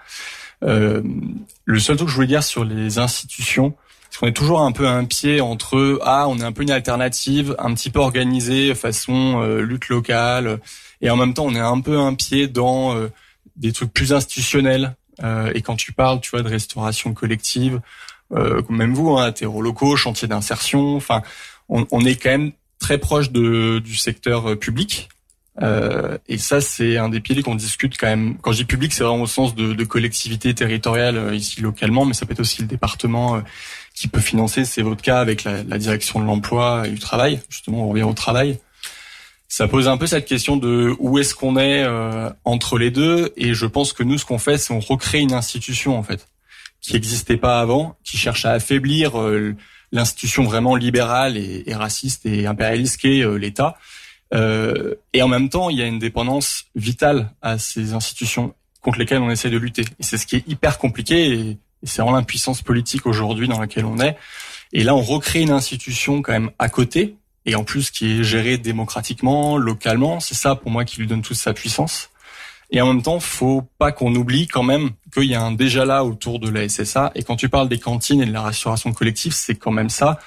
Le seul truc que je voulais dire sur les institutions, c'est qu'on est toujours un peu à un pied entre on est un peu une alternative, un petit peu organisée façon lutte locale, et en même temps on est un peu un pied dans des trucs plus institutionnels. Et quand tu parles, tu vois, de restauration collective, même vous, terreaux locaux, chantier d'insertion, enfin, on est quand même très proche du secteur public. Et ça, c'est un des piliers qu'on discute quand même. Quand je dis public, c'est vraiment au sens de collectivité territoriale ici localement, mais ça peut être aussi le département qui peut financer. C'est votre cas avec la direction de l'emploi et du travail. Justement, on revient au travail. Ça pose un peu cette question de où est-ce qu'on est entre les deux. Et je pense que nous, ce qu'on fait, c'est on recrée une institution en fait qui n'existait pas avant, qui cherche à affaiblir l'institution vraiment libérale et raciste et impérialiste qu'est l'État. Et en même temps, il y a une dépendance vitale à ces institutions contre lesquelles on essaie de lutter. Et c'est ce qui est hyper compliqué, et c'est vraiment l'impuissance politique aujourd'hui dans laquelle on est. Et là, on recrée une institution quand même à côté, et en plus qui est gérée démocratiquement, localement. C'est ça, pour moi, qui lui donne toute sa puissance. Et en même temps, faut pas qu'on oublie quand même qu'il y a un déjà là autour de la SSA. Et quand tu parles des cantines et de la restauration collective, c'est quand même ça.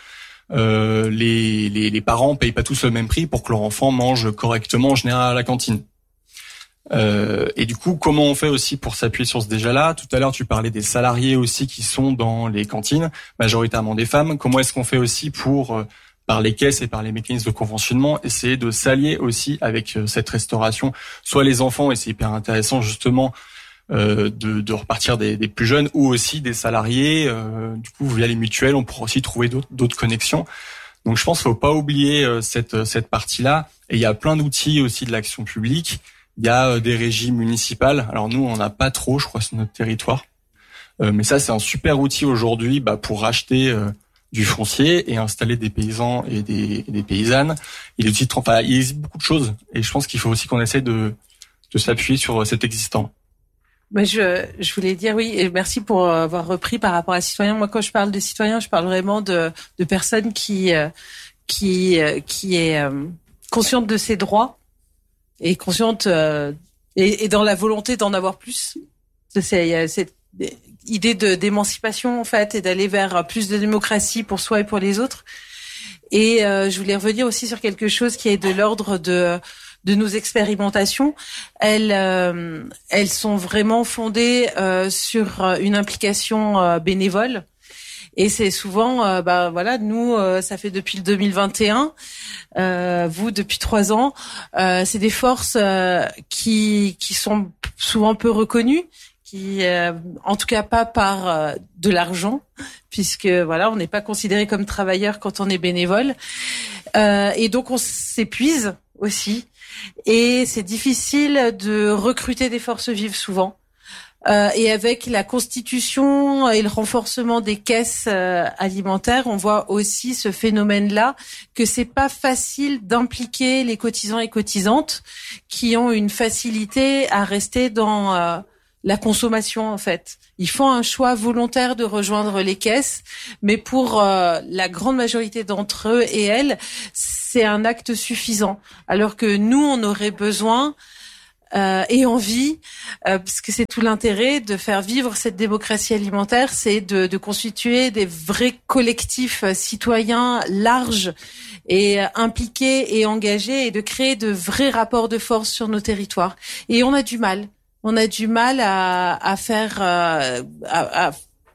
Les parents payent pas tous le même prix pour que leur enfant mange correctement en général à la cantine. Et du coup, comment on fait aussi pour s'appuyer sur ce déjà-là? Tout à l'heure, tu parlais des salariés aussi qui sont dans les cantines, majoritairement des femmes. Comment est-ce qu'on fait aussi pour, par les caisses et par les mécanismes de conventionnement, essayer de s'allier aussi avec cette restauration, soit les enfants, et c'est hyper intéressant justement de repartir des plus jeunes, ou aussi des salariés. Du coup, via les mutuelles, on pourra aussi trouver d'autres connexions. Donc, je pense qu'il faut pas oublier cette partie-là. Et il y a plein d'outils aussi de l'action publique. Il y a des régies municipales. Alors nous, on n'a pas trop, je crois, sur notre territoire. Mais ça, c'est un super outil aujourd'hui pour racheter du foncier et installer des paysans et des paysannes. Il existe beaucoup de choses. Et je pense qu'il faut aussi qu'on essaie de s'appuyer sur cet existant. Mais je voulais dire oui, et merci pour avoir repris par rapport à citoyens. Moi, quand je parle de citoyens, je parle vraiment de personnes qui est consciente de ses droits et consciente et dans la volonté d'en avoir plus. Il y a cette idée d'émancipation en fait, et d'aller vers plus de démocratie pour soi et pour les autres. Et je voulais revenir aussi sur quelque chose qui est de l'ordre de nos expérimentations. Elles sont vraiment fondées sur une implication bénévole. Et c'est souvent, nous, ça fait depuis le 2021, vous depuis 3 ans, c'est des forces qui sont souvent peu reconnues, qui, en tout cas pas par de l'argent, puisque on n'est pas considéré comme travailleur quand on est bénévole, et donc on s'épuise aussi. Et c'est difficile de recruter des forces vives souvent, Et avec la constitution et le renforcement des caisses alimentaires, on voit aussi ce phénomène-là, que c'est pas facile d'impliquer les cotisants et cotisantes qui ont une facilité à rester dans la consommation, en fait. Ils font un choix volontaire de rejoindre les caisses, mais pour la grande majorité d'entre eux et elles, c'est un acte suffisant. Alors que nous, on aurait besoin et envie, parce que c'est tout l'intérêt de faire vivre cette démocratie alimentaire, c'est de constituer des vrais collectifs citoyens larges et impliqués et engagés, et de créer de vrais rapports de force sur nos territoires. Et on a du mal. On a du mal à faire, à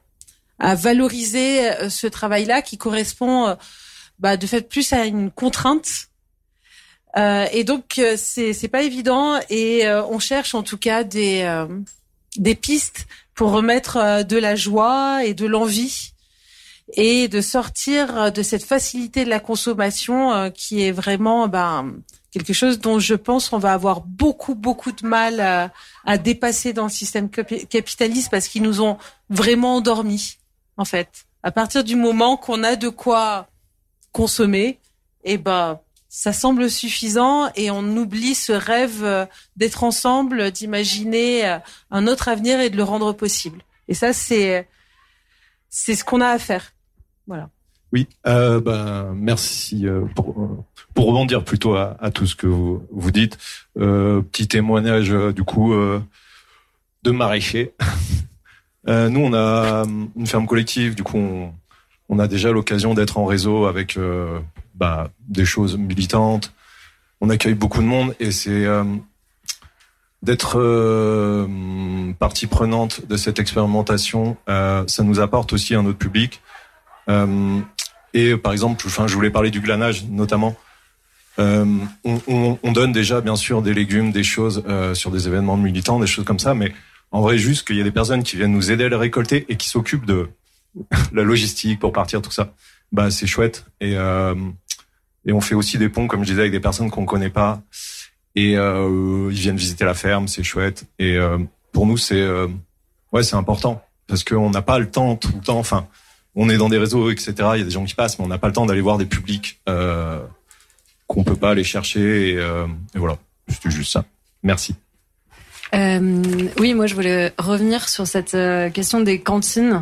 valoriser ce travail-là qui correspond, de fait, plus à une contrainte. Et donc c'est pas évident, et on cherche en tout cas des pistes pour remettre de la joie et de l'envie, et de sortir de cette facilité de la consommation qui est vraiment quelque chose dont je pense on va avoir beaucoup de mal à dépasser dans le système capitaliste, parce qu'ils nous ont vraiment endormis, en fait. À partir du moment qu'on a de quoi consommer, ça semble suffisant, et on oublie ce rêve d'être ensemble, d'imaginer un autre avenir et de le rendre possible. Et ça, c'est ce qu'on a à faire. Voilà. Oui, merci pour rebondir plutôt à tout ce que vous dites. Petit témoignage du coup de maraîchers. Nous, on a une ferme collective. Du coup, on a déjà l'occasion d'être en réseau avec des choses militantes. On accueille beaucoup de monde, et c'est d'être partie prenante de cette expérimentation. Ça nous apporte aussi un autre public. Et par exemple, je voulais parler du glanage notamment. On donne déjà bien sûr des légumes, des choses sur des événements militants, des choses comme ça, mais en vrai, juste qu'il y a des personnes qui viennent nous aider à les récolter et qui s'occupent de la logistique pour partir, tout ça, c'est chouette. Et on fait aussi des ponts, comme je disais, avec des personnes qu'on connaît pas, et ils viennent visiter la ferme, c'est chouette. Et pour nous, c'est important, parce qu'on n'a pas le temps tout le temps. Enfin, on est dans des réseaux, etc. Il y a des gens qui passent, mais on n'a pas le temps d'aller voir des publics qu'on peut pas aller chercher. Et voilà, c'était juste ça. Merci. Oui, moi je voulais revenir sur cette question des cantines,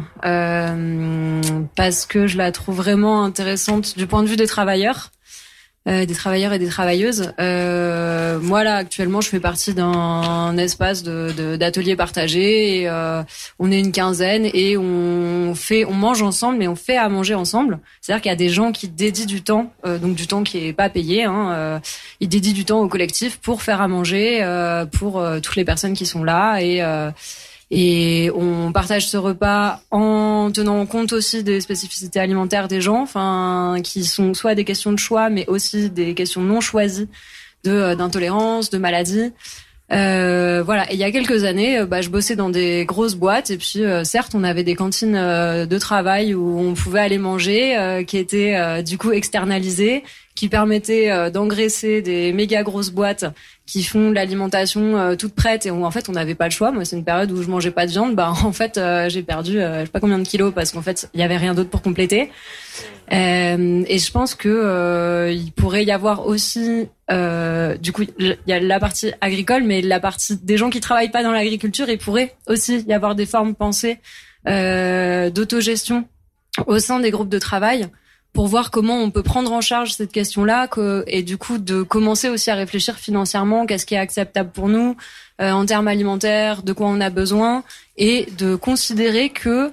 parce que je la trouve vraiment intéressante du point de vue des travailleurs et des travailleuses. Moi là actuellement je fais partie d'un espace d'atelier partagé, et on est une quinzaine, et on mange ensemble, mais on fait à manger ensemble. C'est-à-dire qu'il y a des gens qui dédient du temps, donc du temps qui est pas payé, ils dédient du temps au collectif pour faire à manger pour toutes les personnes qui sont là, et on partage ce repas en tenant compte aussi des spécificités alimentaires des gens, qui sont soit des questions de choix, mais aussi des questions non choisies d'intolérance, de maladie. Voilà. Et il y a quelques années, je bossais dans des grosses boîtes, et puis certes, on avait des cantines de travail où on pouvait aller manger, qui étaient du coup externalisées, qui permettaient d'engraisser des méga grosses boîtes qui font de l'alimentation toute prête, et où en fait on n'avait pas le choix. Moi, c'est une période où je mangeais pas de viande, en fait j'ai perdu je sais pas combien de kilos, parce qu'en fait il y avait rien d'autre pour compléter. Et je pense que il pourrait y avoir aussi du coup il y a la partie agricole, mais la partie des gens qui travaillent pas dans l'agriculture, il pourrait aussi y avoir des formes pensées d'autogestion au sein des groupes de travail, pour voir comment on peut prendre en charge cette question-là, et du coup de commencer aussi à réfléchir financièrement, qu'est-ce qui est acceptable pour nous en termes alimentaires, de quoi on a besoin, et de considérer que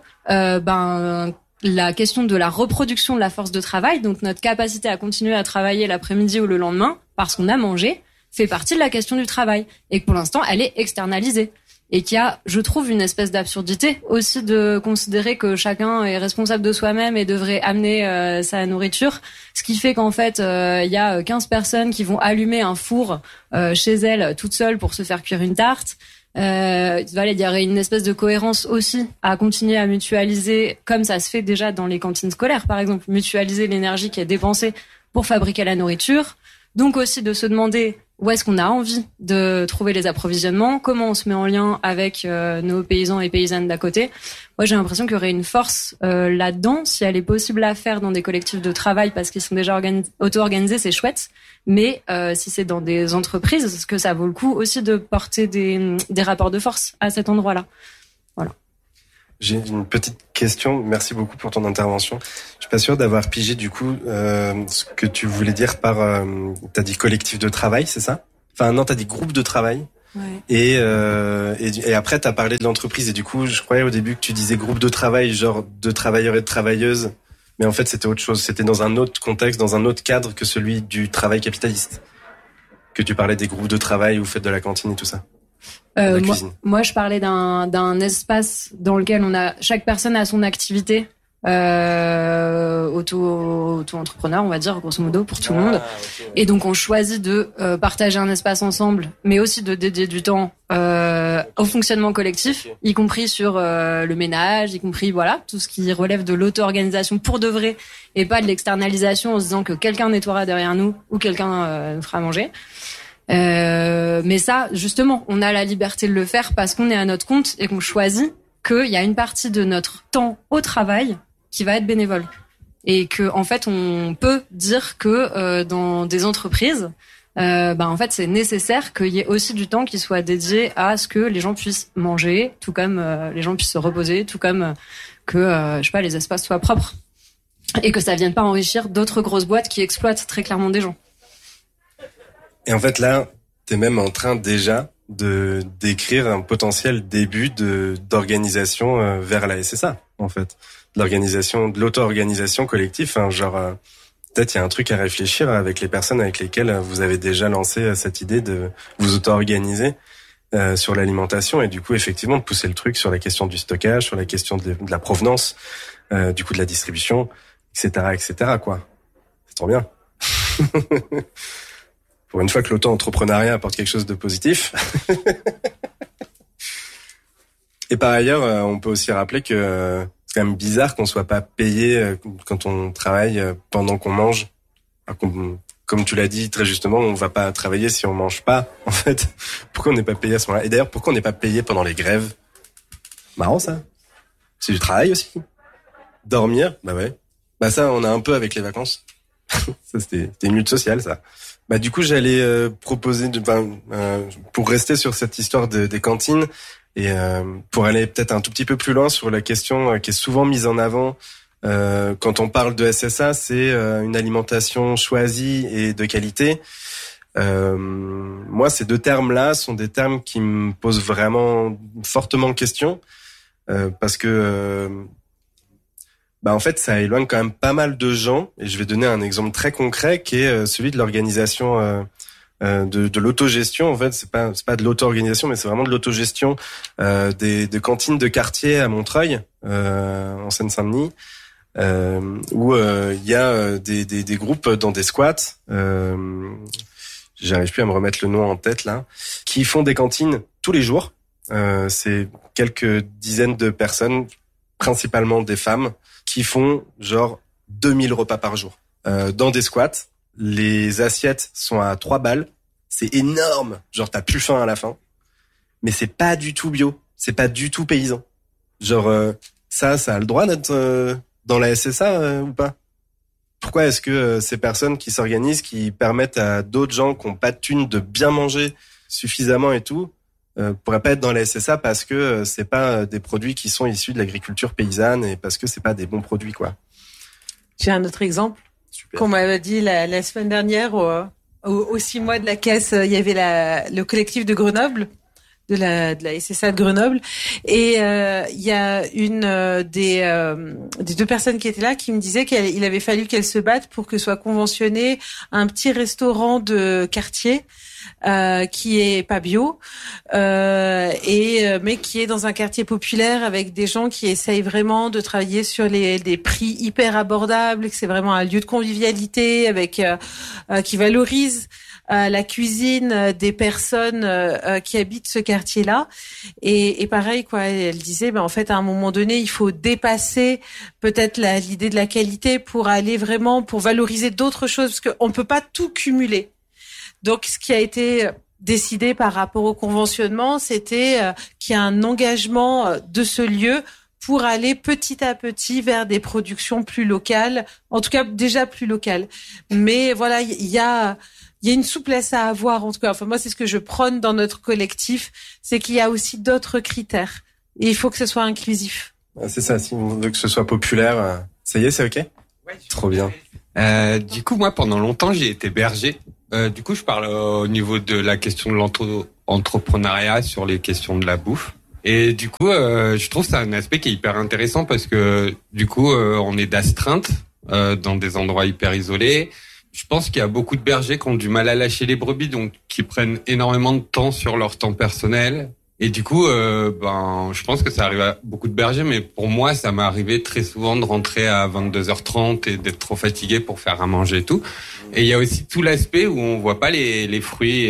la question de la reproduction de la force de travail, donc notre capacité à continuer à travailler l'après-midi ou le lendemain parce qu'on a mangé, fait partie de la question du travail, et que pour l'instant elle est externalisée. Et qu'il y a, je trouve, une espèce d'absurdité aussi de considérer que chacun est responsable de soi-même et devrait amener sa nourriture. Ce qui fait qu'en fait, il y a 15 personnes qui vont allumer un four chez elles toutes seules pour se faire cuire une tarte. Voilà, il y aurait une espèce de cohérence aussi à continuer à mutualiser, comme ça se fait déjà dans les cantines scolaires, par exemple, mutualiser l'énergie qui est dépensée pour fabriquer la nourriture. Donc aussi de se demander où est-ce qu'on a envie de trouver les approvisionnements, comment on se met en lien avec nos paysans et paysannes d'à côté. Moi, j'ai l'impression qu'il y aurait une force là-dedans, si elle est possible à faire dans des collectifs de travail parce qu'ils sont déjà auto-organisés, c'est chouette. Mais si c'est dans des entreprises, est-ce que ça vaut le coup aussi de porter des rapports de force à cet endroit-là? Voilà. J'ai une petite question. Merci beaucoup pour ton intervention. Je suis pas sûr d'avoir pigé du coup ce que tu voulais dire par. T'as dit collectif de travail, c'est ça? Enfin non, t'as dit groupe de travail. Ouais. Et après t'as parlé de l'entreprise et du coup je croyais au début que tu disais groupe de travail, genre de travailleurs et de travailleuses. Mais en fait c'était autre chose. C'était dans un autre contexte, dans un autre cadre que celui du travail capitaliste. Que tu parlais des groupes de travail où vous faites de la cantine et tout ça. Moi, je parlais d'un espace dans lequel chaque personne a son activité auto-entrepreneur, on va dire, grosso modo, pour tout le monde. Okay. Et donc, on choisit de partager un espace ensemble, mais aussi de dédier du temps au fonctionnement collectif, okay. Y compris sur le ménage, y compris voilà tout ce qui relève de l'auto-organisation pour de vrai, et pas de l'externalisation en se disant que quelqu'un nettoiera derrière nous ou quelqu'un nous fera manger. Mais ça, justement, on a la liberté de le faire parce qu'on est à notre compte et qu'on choisit qu'il y a une partie de notre temps au travail qui va être bénévole. Et que, en fait, on peut dire que dans des entreprises, en fait, c'est nécessaire qu'il y ait aussi du temps qui soit dédié à ce que les gens puissent manger, tout comme les gens puissent se reposer, tout comme que, je sais pas, les espaces soient propres. Et que ça vienne pas enrichir d'autres grosses boîtes qui exploitent très clairement des gens. Et en fait, là, t'es même en train déjà de d'écrire un potentiel début d'organisation vers la SSA, en fait. De l'auto-organisation collective. Hein, peut-être il y a un truc à réfléchir avec les personnes avec lesquelles vous avez déjà lancé cette idée de vous auto-organiser sur l'alimentation et du coup, effectivement, de pousser le truc sur la question du stockage, sur la question de la provenance, du coup de la distribution, etc., quoi. C'est trop bien. Pour une fois que l'auto-entrepreneuriat apporte quelque chose de positif. Et par ailleurs, on peut aussi rappeler que c'est quand même bizarre qu'on soit pas payé quand on travaille pendant qu'on mange. Comme tu l'as dit très justement, on va pas travailler si on mange pas. En fait, pourquoi on n'est pas payé à ce moment-là? Et d'ailleurs, pourquoi on n'est pas payé pendant les grèves? Marrant ça. C'est du travail aussi. Dormir, bah ouais. Bah ça, on a un peu avec les vacances. Ça, c'était une lutte sociale, ça. Bah du coup j'allais proposer pour rester sur cette histoire des cantines et pour aller peut-être un tout petit peu plus loin sur la question qui est souvent mise en avant quand on parle de SSA, c'est une alimentation choisie et de qualité. Moi ces deux termes-là sont des termes qui me posent vraiment fortement question parce que en fait, ça éloigne quand même pas mal de gens. Et je vais donner un exemple très concret qui est celui de l'organisation de l'autogestion. En fait, c'est pas de l'auto-organisation, mais c'est vraiment de l'autogestion des cantines de quartier à Montreuil, en Seine-Saint-Denis, où il y a des groupes dans des squats. J'arrive plus à me remettre le nom en tête là, qui font des cantines tous les jours. C'est quelques dizaines de personnes, principalement des femmes, qui font genre 2000 repas par jour. Dans des squats, les assiettes sont à 3 balles. C'est énorme. Genre, t'as plus faim à la fin. Mais c'est pas du tout bio. C'est pas du tout paysan. Genre, ça a le droit d'être dans la SSA ou pas? Pourquoi est-ce que ces personnes qui s'organisent, qui permettent à d'autres gens qui n'ont pas de thunes de bien manger suffisamment et tout, pourrait pas être dans la SSA parce que c'est pas des produits qui sont issus de l'agriculture paysanne et parce que c'est pas des bons produits, quoi. J'ai un autre exemple. Super. Qu'on m'avait dit la semaine dernière au 6 mois de la caisse, il y avait le collectif de Grenoble, de la SSA de Grenoble, et il y a une des deux personnes qui étaient là qui me disait qu'il avait fallu qu'elle se batte pour que soit conventionné un petit restaurant de quartier qui est pas bio mais qui est dans un quartier populaire avec des gens qui essayent vraiment de travailler sur des prix hyper abordables, que c'est vraiment un lieu de convivialité avec qui valorise la cuisine des personnes qui habitent ce quartier-là. Et pareil, quoi, elle disait, en fait, à un moment donné, il faut dépasser peut-être l'idée de la qualité pour aller vraiment, pour valoriser d'autres choses, parce qu'on peut pas tout cumuler. Donc, ce qui a été décidé par rapport au conventionnement, c'était qu'il y a un engagement de ce lieu pour aller petit à petit vers des productions plus locales, en tout cas déjà plus locales. Mais voilà, il y a une souplesse à avoir, en tout cas. Enfin, moi, c'est ce que je prône dans notre collectif, c'est qu'il y a aussi d'autres critères. Et il faut que ce soit inclusif. C'est ça, si on veut que ce soit populaire, ça y est, c'est OK ? Ouais. Trop bien. Du coup, moi, pendant longtemps, j'ai été berger. Du coup, je parle au niveau de la question de l'entrepreneuriat sur les questions de la bouffe. Et du coup, je trouve que c'est un aspect qui est hyper intéressant parce que du coup, on est d'astreinte dans des endroits hyper isolés. Je pense qu'il y a beaucoup de bergers qui ont du mal à lâcher les brebis, donc qui prennent énormément de temps sur leur temps personnel. Et du coup, je pense que ça arrive à beaucoup de bergers, mais pour moi, ça m'est arrivé très souvent de rentrer à 22h30 et d'être trop fatigué pour faire à manger et tout. Et il y a aussi tout l'aspect où on voit pas les fruits,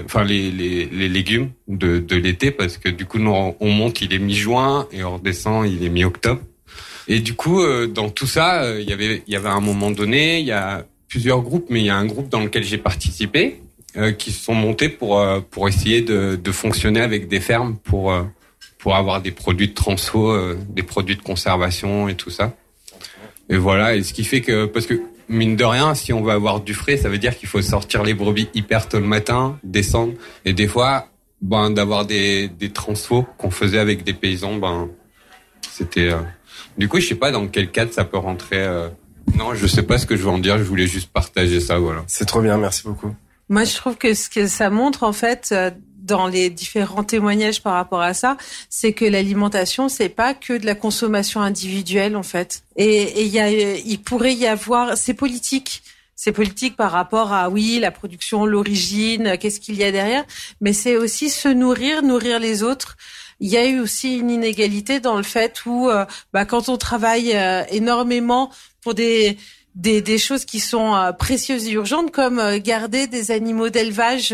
les légumes de l'été, parce que du coup, nous, on monte, il est mi-juin, et on redescend, il est mi-octobre. Et du coup, dans tout ça, il y avait un moment donné, il y a plusieurs groupes, mais il y a un groupe dans lequel j'ai participé, qui se sont montés pour essayer de fonctionner avec des fermes pour avoir des produits de transfo, des produits de conservation et tout ça. Et voilà, et ce qui fait que, parce que mine de rien, si on veut avoir du frais, ça veut dire qu'il faut sortir les brebis hyper tôt le matin, descendre, et des fois, d'avoir des transfos qu'on faisait avec des paysans, c'était. Du coup, je sais pas dans quel cadre ça peut rentrer. Non, je sais pas ce que je veux en dire. Je voulais juste partager ça, voilà. C'est trop bien, merci beaucoup. Moi, je trouve que ce que ça montre, en fait, dans les différents témoignages par rapport à ça, c'est que l'alimentation, c'est pas que de la consommation individuelle, en fait. Et il pourrait y avoir, c'est politique. C'est politique par rapport à, oui, la production, l'origine, qu'est-ce qu'il y a derrière. Mais c'est aussi se nourrir les autres. Il y a eu aussi une inégalité dans le fait où, quand on travaille énormément pour des choses qui sont précieuses et urgentes, comme garder des animaux d'élevage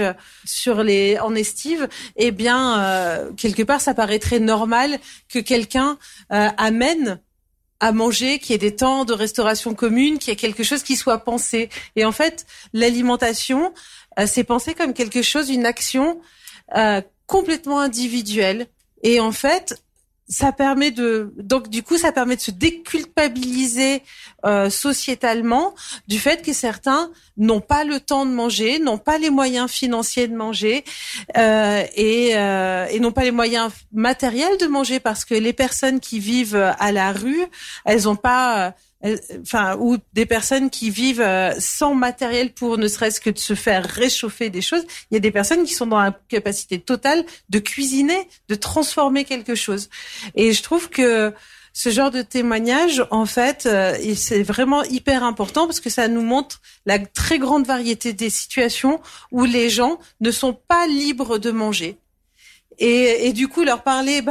en estive, eh bien, quelque part, ça paraîtrait normal que quelqu'un amène à manger, qu'il y ait des temps de restauration commune, qu'il y ait quelque chose qui soit pensé. Et en fait, l'alimentation, c'est pensé comme quelque chose, une action complètement individuelle. Et en fait, ça permet de se déculpabiliser sociétalement du fait que certains n'ont pas le temps de manger, n'ont pas les moyens financiers de manger et n'ont pas les moyens matériels de manger, parce que les personnes qui vivent à la rue, elles ont pas ou des personnes qui vivent sans matériel pour ne serait-ce que de se faire réchauffer des choses. Il y a des personnes qui sont dans la capacité totale de cuisiner, de transformer quelque chose. Et je trouve que ce genre de témoignage, en fait, c'est vraiment hyper important parce que ça nous montre la très grande variété des situations où les gens ne sont pas libres de manger. Et du coup, leur parler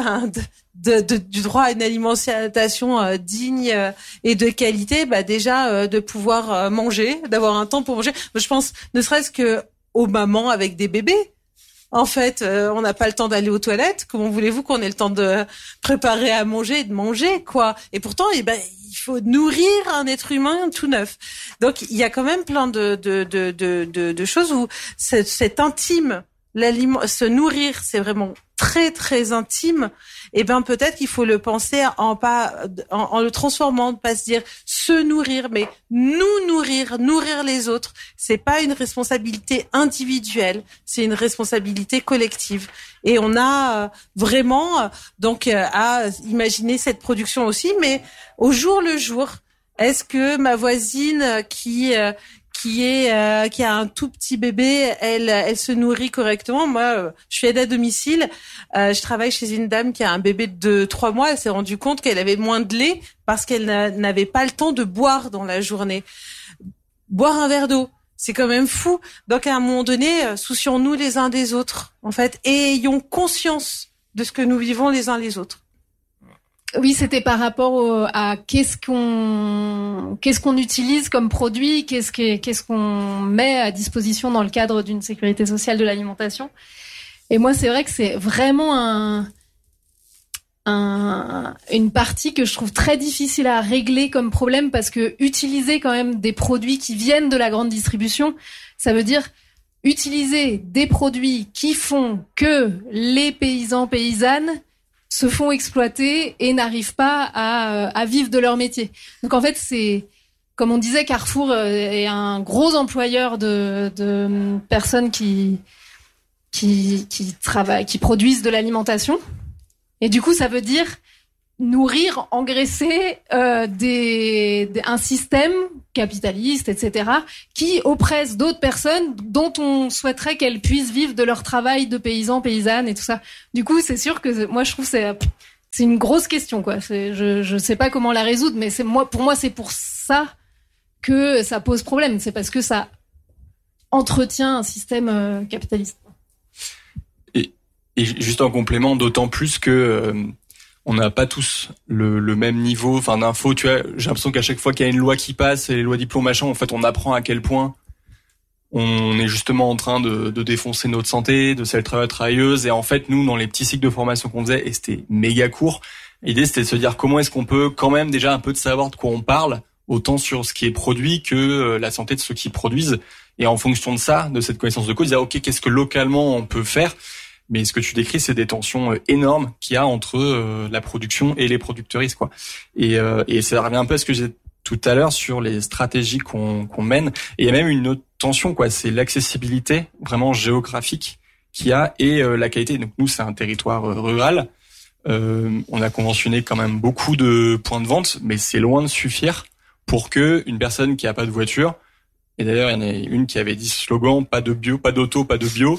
du droit à une alimentation digne et de qualité, déjà de pouvoir manger, d'avoir un temps pour manger. Je pense, ne serait-ce que aux mamans avec des bébés. En fait, on n'a pas le temps d'aller aux toilettes. Comment voulez-vous qu'on ait le temps de préparer à manger et de manger, quoi? Et pourtant, il faut nourrir un être humain tout neuf. Donc, il y a quand même plein de choses où c'est intime. Se nourrir, c'est vraiment très très intime. Et peut-être qu'il faut le penser en le transformant, pas se dire se nourrir, mais nous nourrir les autres. C'est pas une responsabilité individuelle, c'est une responsabilité collective. Et on a vraiment à imaginer cette production aussi, mais au jour le jour. Est-ce que ma voisine qui a un tout petit bébé, elle se nourrit correctement? Moi, je suis aide à domicile. Je travaille chez une dame qui a un bébé de 3 mois. Elle s'est rendue compte qu'elle avait moins de lait parce qu'elle n'avait pas le temps de boire dans la journée. Boire un verre d'eau, c'est quand même fou. Donc, à un moment donné, soucions-nous les uns des autres, en fait, et ayons conscience de ce que nous vivons les uns les autres. Oui, c'était par rapport à qu'est-ce qu'on utilise comme produit, qu'est-ce qu'on met à disposition dans le cadre d'une sécurité sociale de l'alimentation. Et moi, c'est vrai que c'est vraiment une partie que je trouve très difficile à régler comme problème, parce que utiliser quand même des produits qui viennent de la grande distribution, ça veut dire utiliser des produits qui font que les paysans, paysannes se font exploiter et n'arrivent pas à vivre de leur métier. Donc en fait, c'est, comme on disait, Carrefour est un gros employeur de personnes qui travaillent, qui produisent de l'alimentation. Et du coup, ça veut dire nourrir, engraisser un système capitaliste, etc., qui oppresse d'autres personnes dont on souhaiterait qu'elles puissent vivre de leur travail de paysans, paysannes et tout ça. Du coup, c'est sûr que moi, je trouve que c'est une grosse question, quoi. Je sais pas comment la résoudre, mais pour moi, c'est pour ça que ça pose problème. C'est parce que ça entretient un système capitaliste. Et juste en complément, d'autant plus que on n'a pas tous le même niveau, enfin, d'infos. Tu vois, j'ai l'impression qu'à chaque fois qu'il y a une loi qui passe, et les lois diplôme machin, en fait, on apprend à quel point on est justement en train de défoncer notre santé, de celle travailleuse. Et en fait, nous, dans les petits cycles de formation qu'on faisait, et c'était méga court, l'idée c'était de se dire comment est-ce qu'on peut quand même déjà un peu de savoir de quoi on parle, autant sur ce qui est produit que la santé de ceux qui produisent. Et en fonction de ça, de cette connaissance de cause, dire ok, qu'est-ce que localement on peut faire? Mais ce que tu décris, c'est des tensions énormes qu'il y a entre la production et les producteuristes, quoi. Et ça revient un peu à ce que j'ai dit tout à l'heure sur les stratégies qu'on mène. Et il y a même une autre tension, quoi. C'est l'accessibilité vraiment géographique qu'il y a et la qualité. Donc nous, c'est un territoire rural. On a conventionné quand même beaucoup de points de vente, mais c'est loin de suffire pour que une personne qui a pas de voiture. Et d'ailleurs, il y en a une qui avait dit ce slogan, pas de bio, pas d'auto, pas de bio.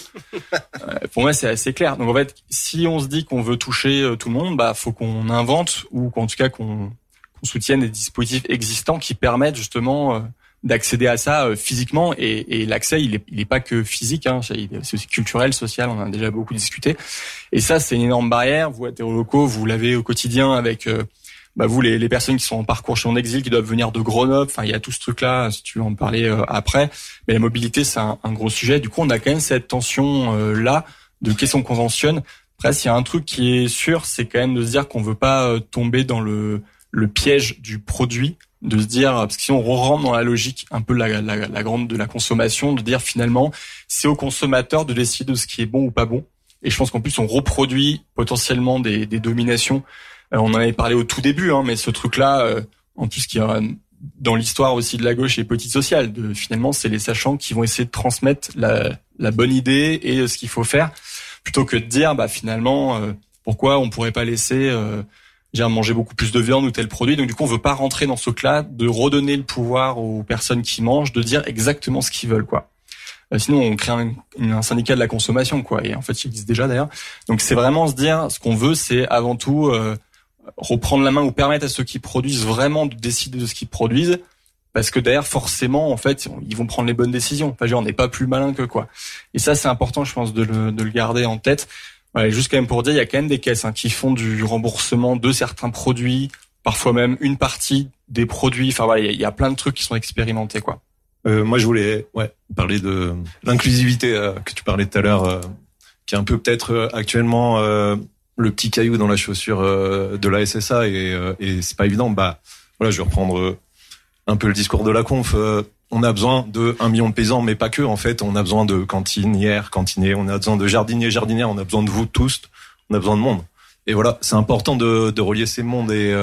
Pour moi, c'est assez clair. Donc en fait, si on se dit qu'on veut toucher tout le monde, bah faut qu'on invente ou qu'en tout cas qu'on soutienne des dispositifs existants qui permettent justement d'accéder à ça physiquement. Et l'accès, il est pas que physique, hein, c'est aussi culturel, social. On en a déjà beaucoup discuté. Et ça, c'est une énorme barrière. Vous, hétérolocaux, vous l'avez au quotidien avec vous, les personnes qui sont en parcours chez en exil, qui doivent venir de Grenoble, enfin, il y a tout ce truc-là, si tu veux en parler après. Mais la mobilité, c'est un gros sujet. Du coup, on a quand même cette tension-là de qu'est-ce qu'on conventionne. Après, s'il y a un truc qui est sûr, c'est quand même de se dire qu'on veut pas tomber dans le piège du produit, de se dire, parce que si on rentre dans la logique un peu la grande de la consommation, de dire finalement, c'est au consommateur de décider de ce qui est bon ou pas bon. Et je pense qu'en plus, on reproduit potentiellement des dominations. On en avait parlé au tout début, hein, mais ce truc-là, en plus qui a dans l'histoire aussi de la gauche et politique sociale, finalement, c'est les sachants qui vont essayer de transmettre la bonne idée et ce qu'il faut faire, plutôt que de dire, finalement, pourquoi on pourrait pas laisser manger beaucoup plus de viande ou tel produit. Donc du coup, on veut pas rentrer dans ce truc-là, de redonner le pouvoir aux personnes qui mangent, de dire exactement ce qu'ils veulent, quoi. Sinon, on crée un syndicat de la consommation, quoi. Et en fait, il existe déjà d'ailleurs. Donc c'est vraiment se dire, ce qu'on veut, c'est avant tout reprendre la main ou permettre à ceux qui produisent vraiment de décider de ce qu'ils produisent, parce que derrière, forcément, en fait, ils vont prendre les bonnes décisions. Enfin, on n'est pas plus malin que quoi. Et ça, c'est important, je pense, de le garder en tête. Voilà, juste quand même pour dire, il y a quand même des caisses qui font du remboursement de certains produits, parfois même une partie des produits. Enfin voilà, il y a plein de trucs qui sont expérimentés, quoi. Moi, je voulais parler de l'inclusivité que tu parlais tout à l'heure, qui est un peu peut-être actuellement le petit caillou dans la chaussure de la SSA et c'est pas évident. Je vais reprendre un peu le discours de la conf. On a besoin de 1 million de paysans, mais pas que. En fait, on a besoin de cantinières, cantiniers, on a besoin de jardiniers, jardinières, on a besoin de vous tous, on a besoin de monde. Et voilà, c'est important de relier ces mondes. Et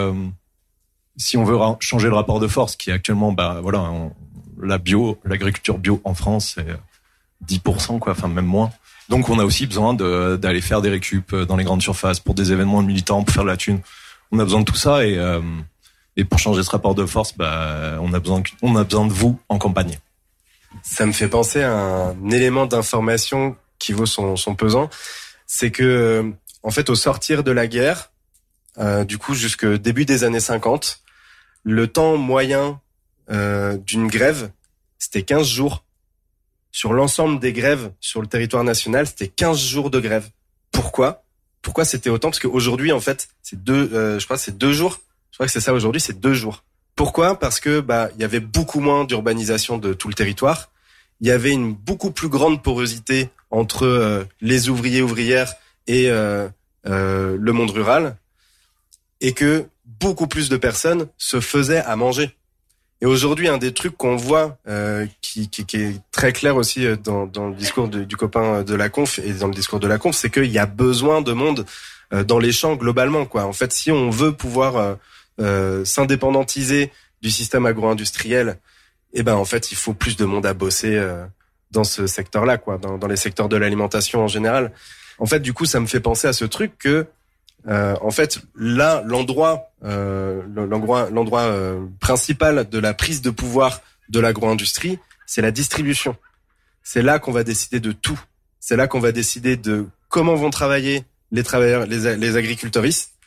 si on veut changer le rapport de force, qui est actuellement, l'agriculture bio en France, c'est 10%, quoi, enfin même moins. Donc on a aussi besoin d'aller faire des récup dans les grandes surfaces pour des événements militants, pour faire de la thune. On a besoin de tout ça et pour changer ce rapport de force, on a besoin de vous en compagnie. Ça me fait penser à un élément d'information qui vaut son pesant, c'est que en fait au sortir de la guerre, du coup jusque début des années 50, le temps moyen d'une grève, c'était 15 jours. Sur l'ensemble des grèves sur le territoire national, c'était 15 jours de grève. Pourquoi c'était autant? Parce qu'aujourd'hui, en fait, c'est 2 jours. Je crois que c'est ça aujourd'hui, c'est 2 jours. Pourquoi? Parce que il y avait beaucoup moins d'urbanisation de tout le territoire. Il y avait une beaucoup plus grande porosité entre les ouvriers, ouvrières et le monde rural, et que beaucoup plus de personnes se faisaient à manger. Et aujourd'hui, un des trucs qu'on voit, qui est très clair aussi dans le discours du copain de la conf et dans le discours de la conf, c'est qu'il y a besoin de monde dans les champs globalement, quoi. En fait, si on veut pouvoir s'indépendantiser du système agro-industriel, en fait, il faut plus de monde à bosser dans ce secteur-là, quoi, dans les secteurs de l'alimentation en général. En fait, du coup, ça me fait penser à ce truc que en fait, là, l'endroit principal de la prise de pouvoir de l'agro-industrie, c'est la distribution. C'est là qu'on va décider de tout. C'est là qu'on va décider de comment vont travailler les travailleurs, les agriculteuristes,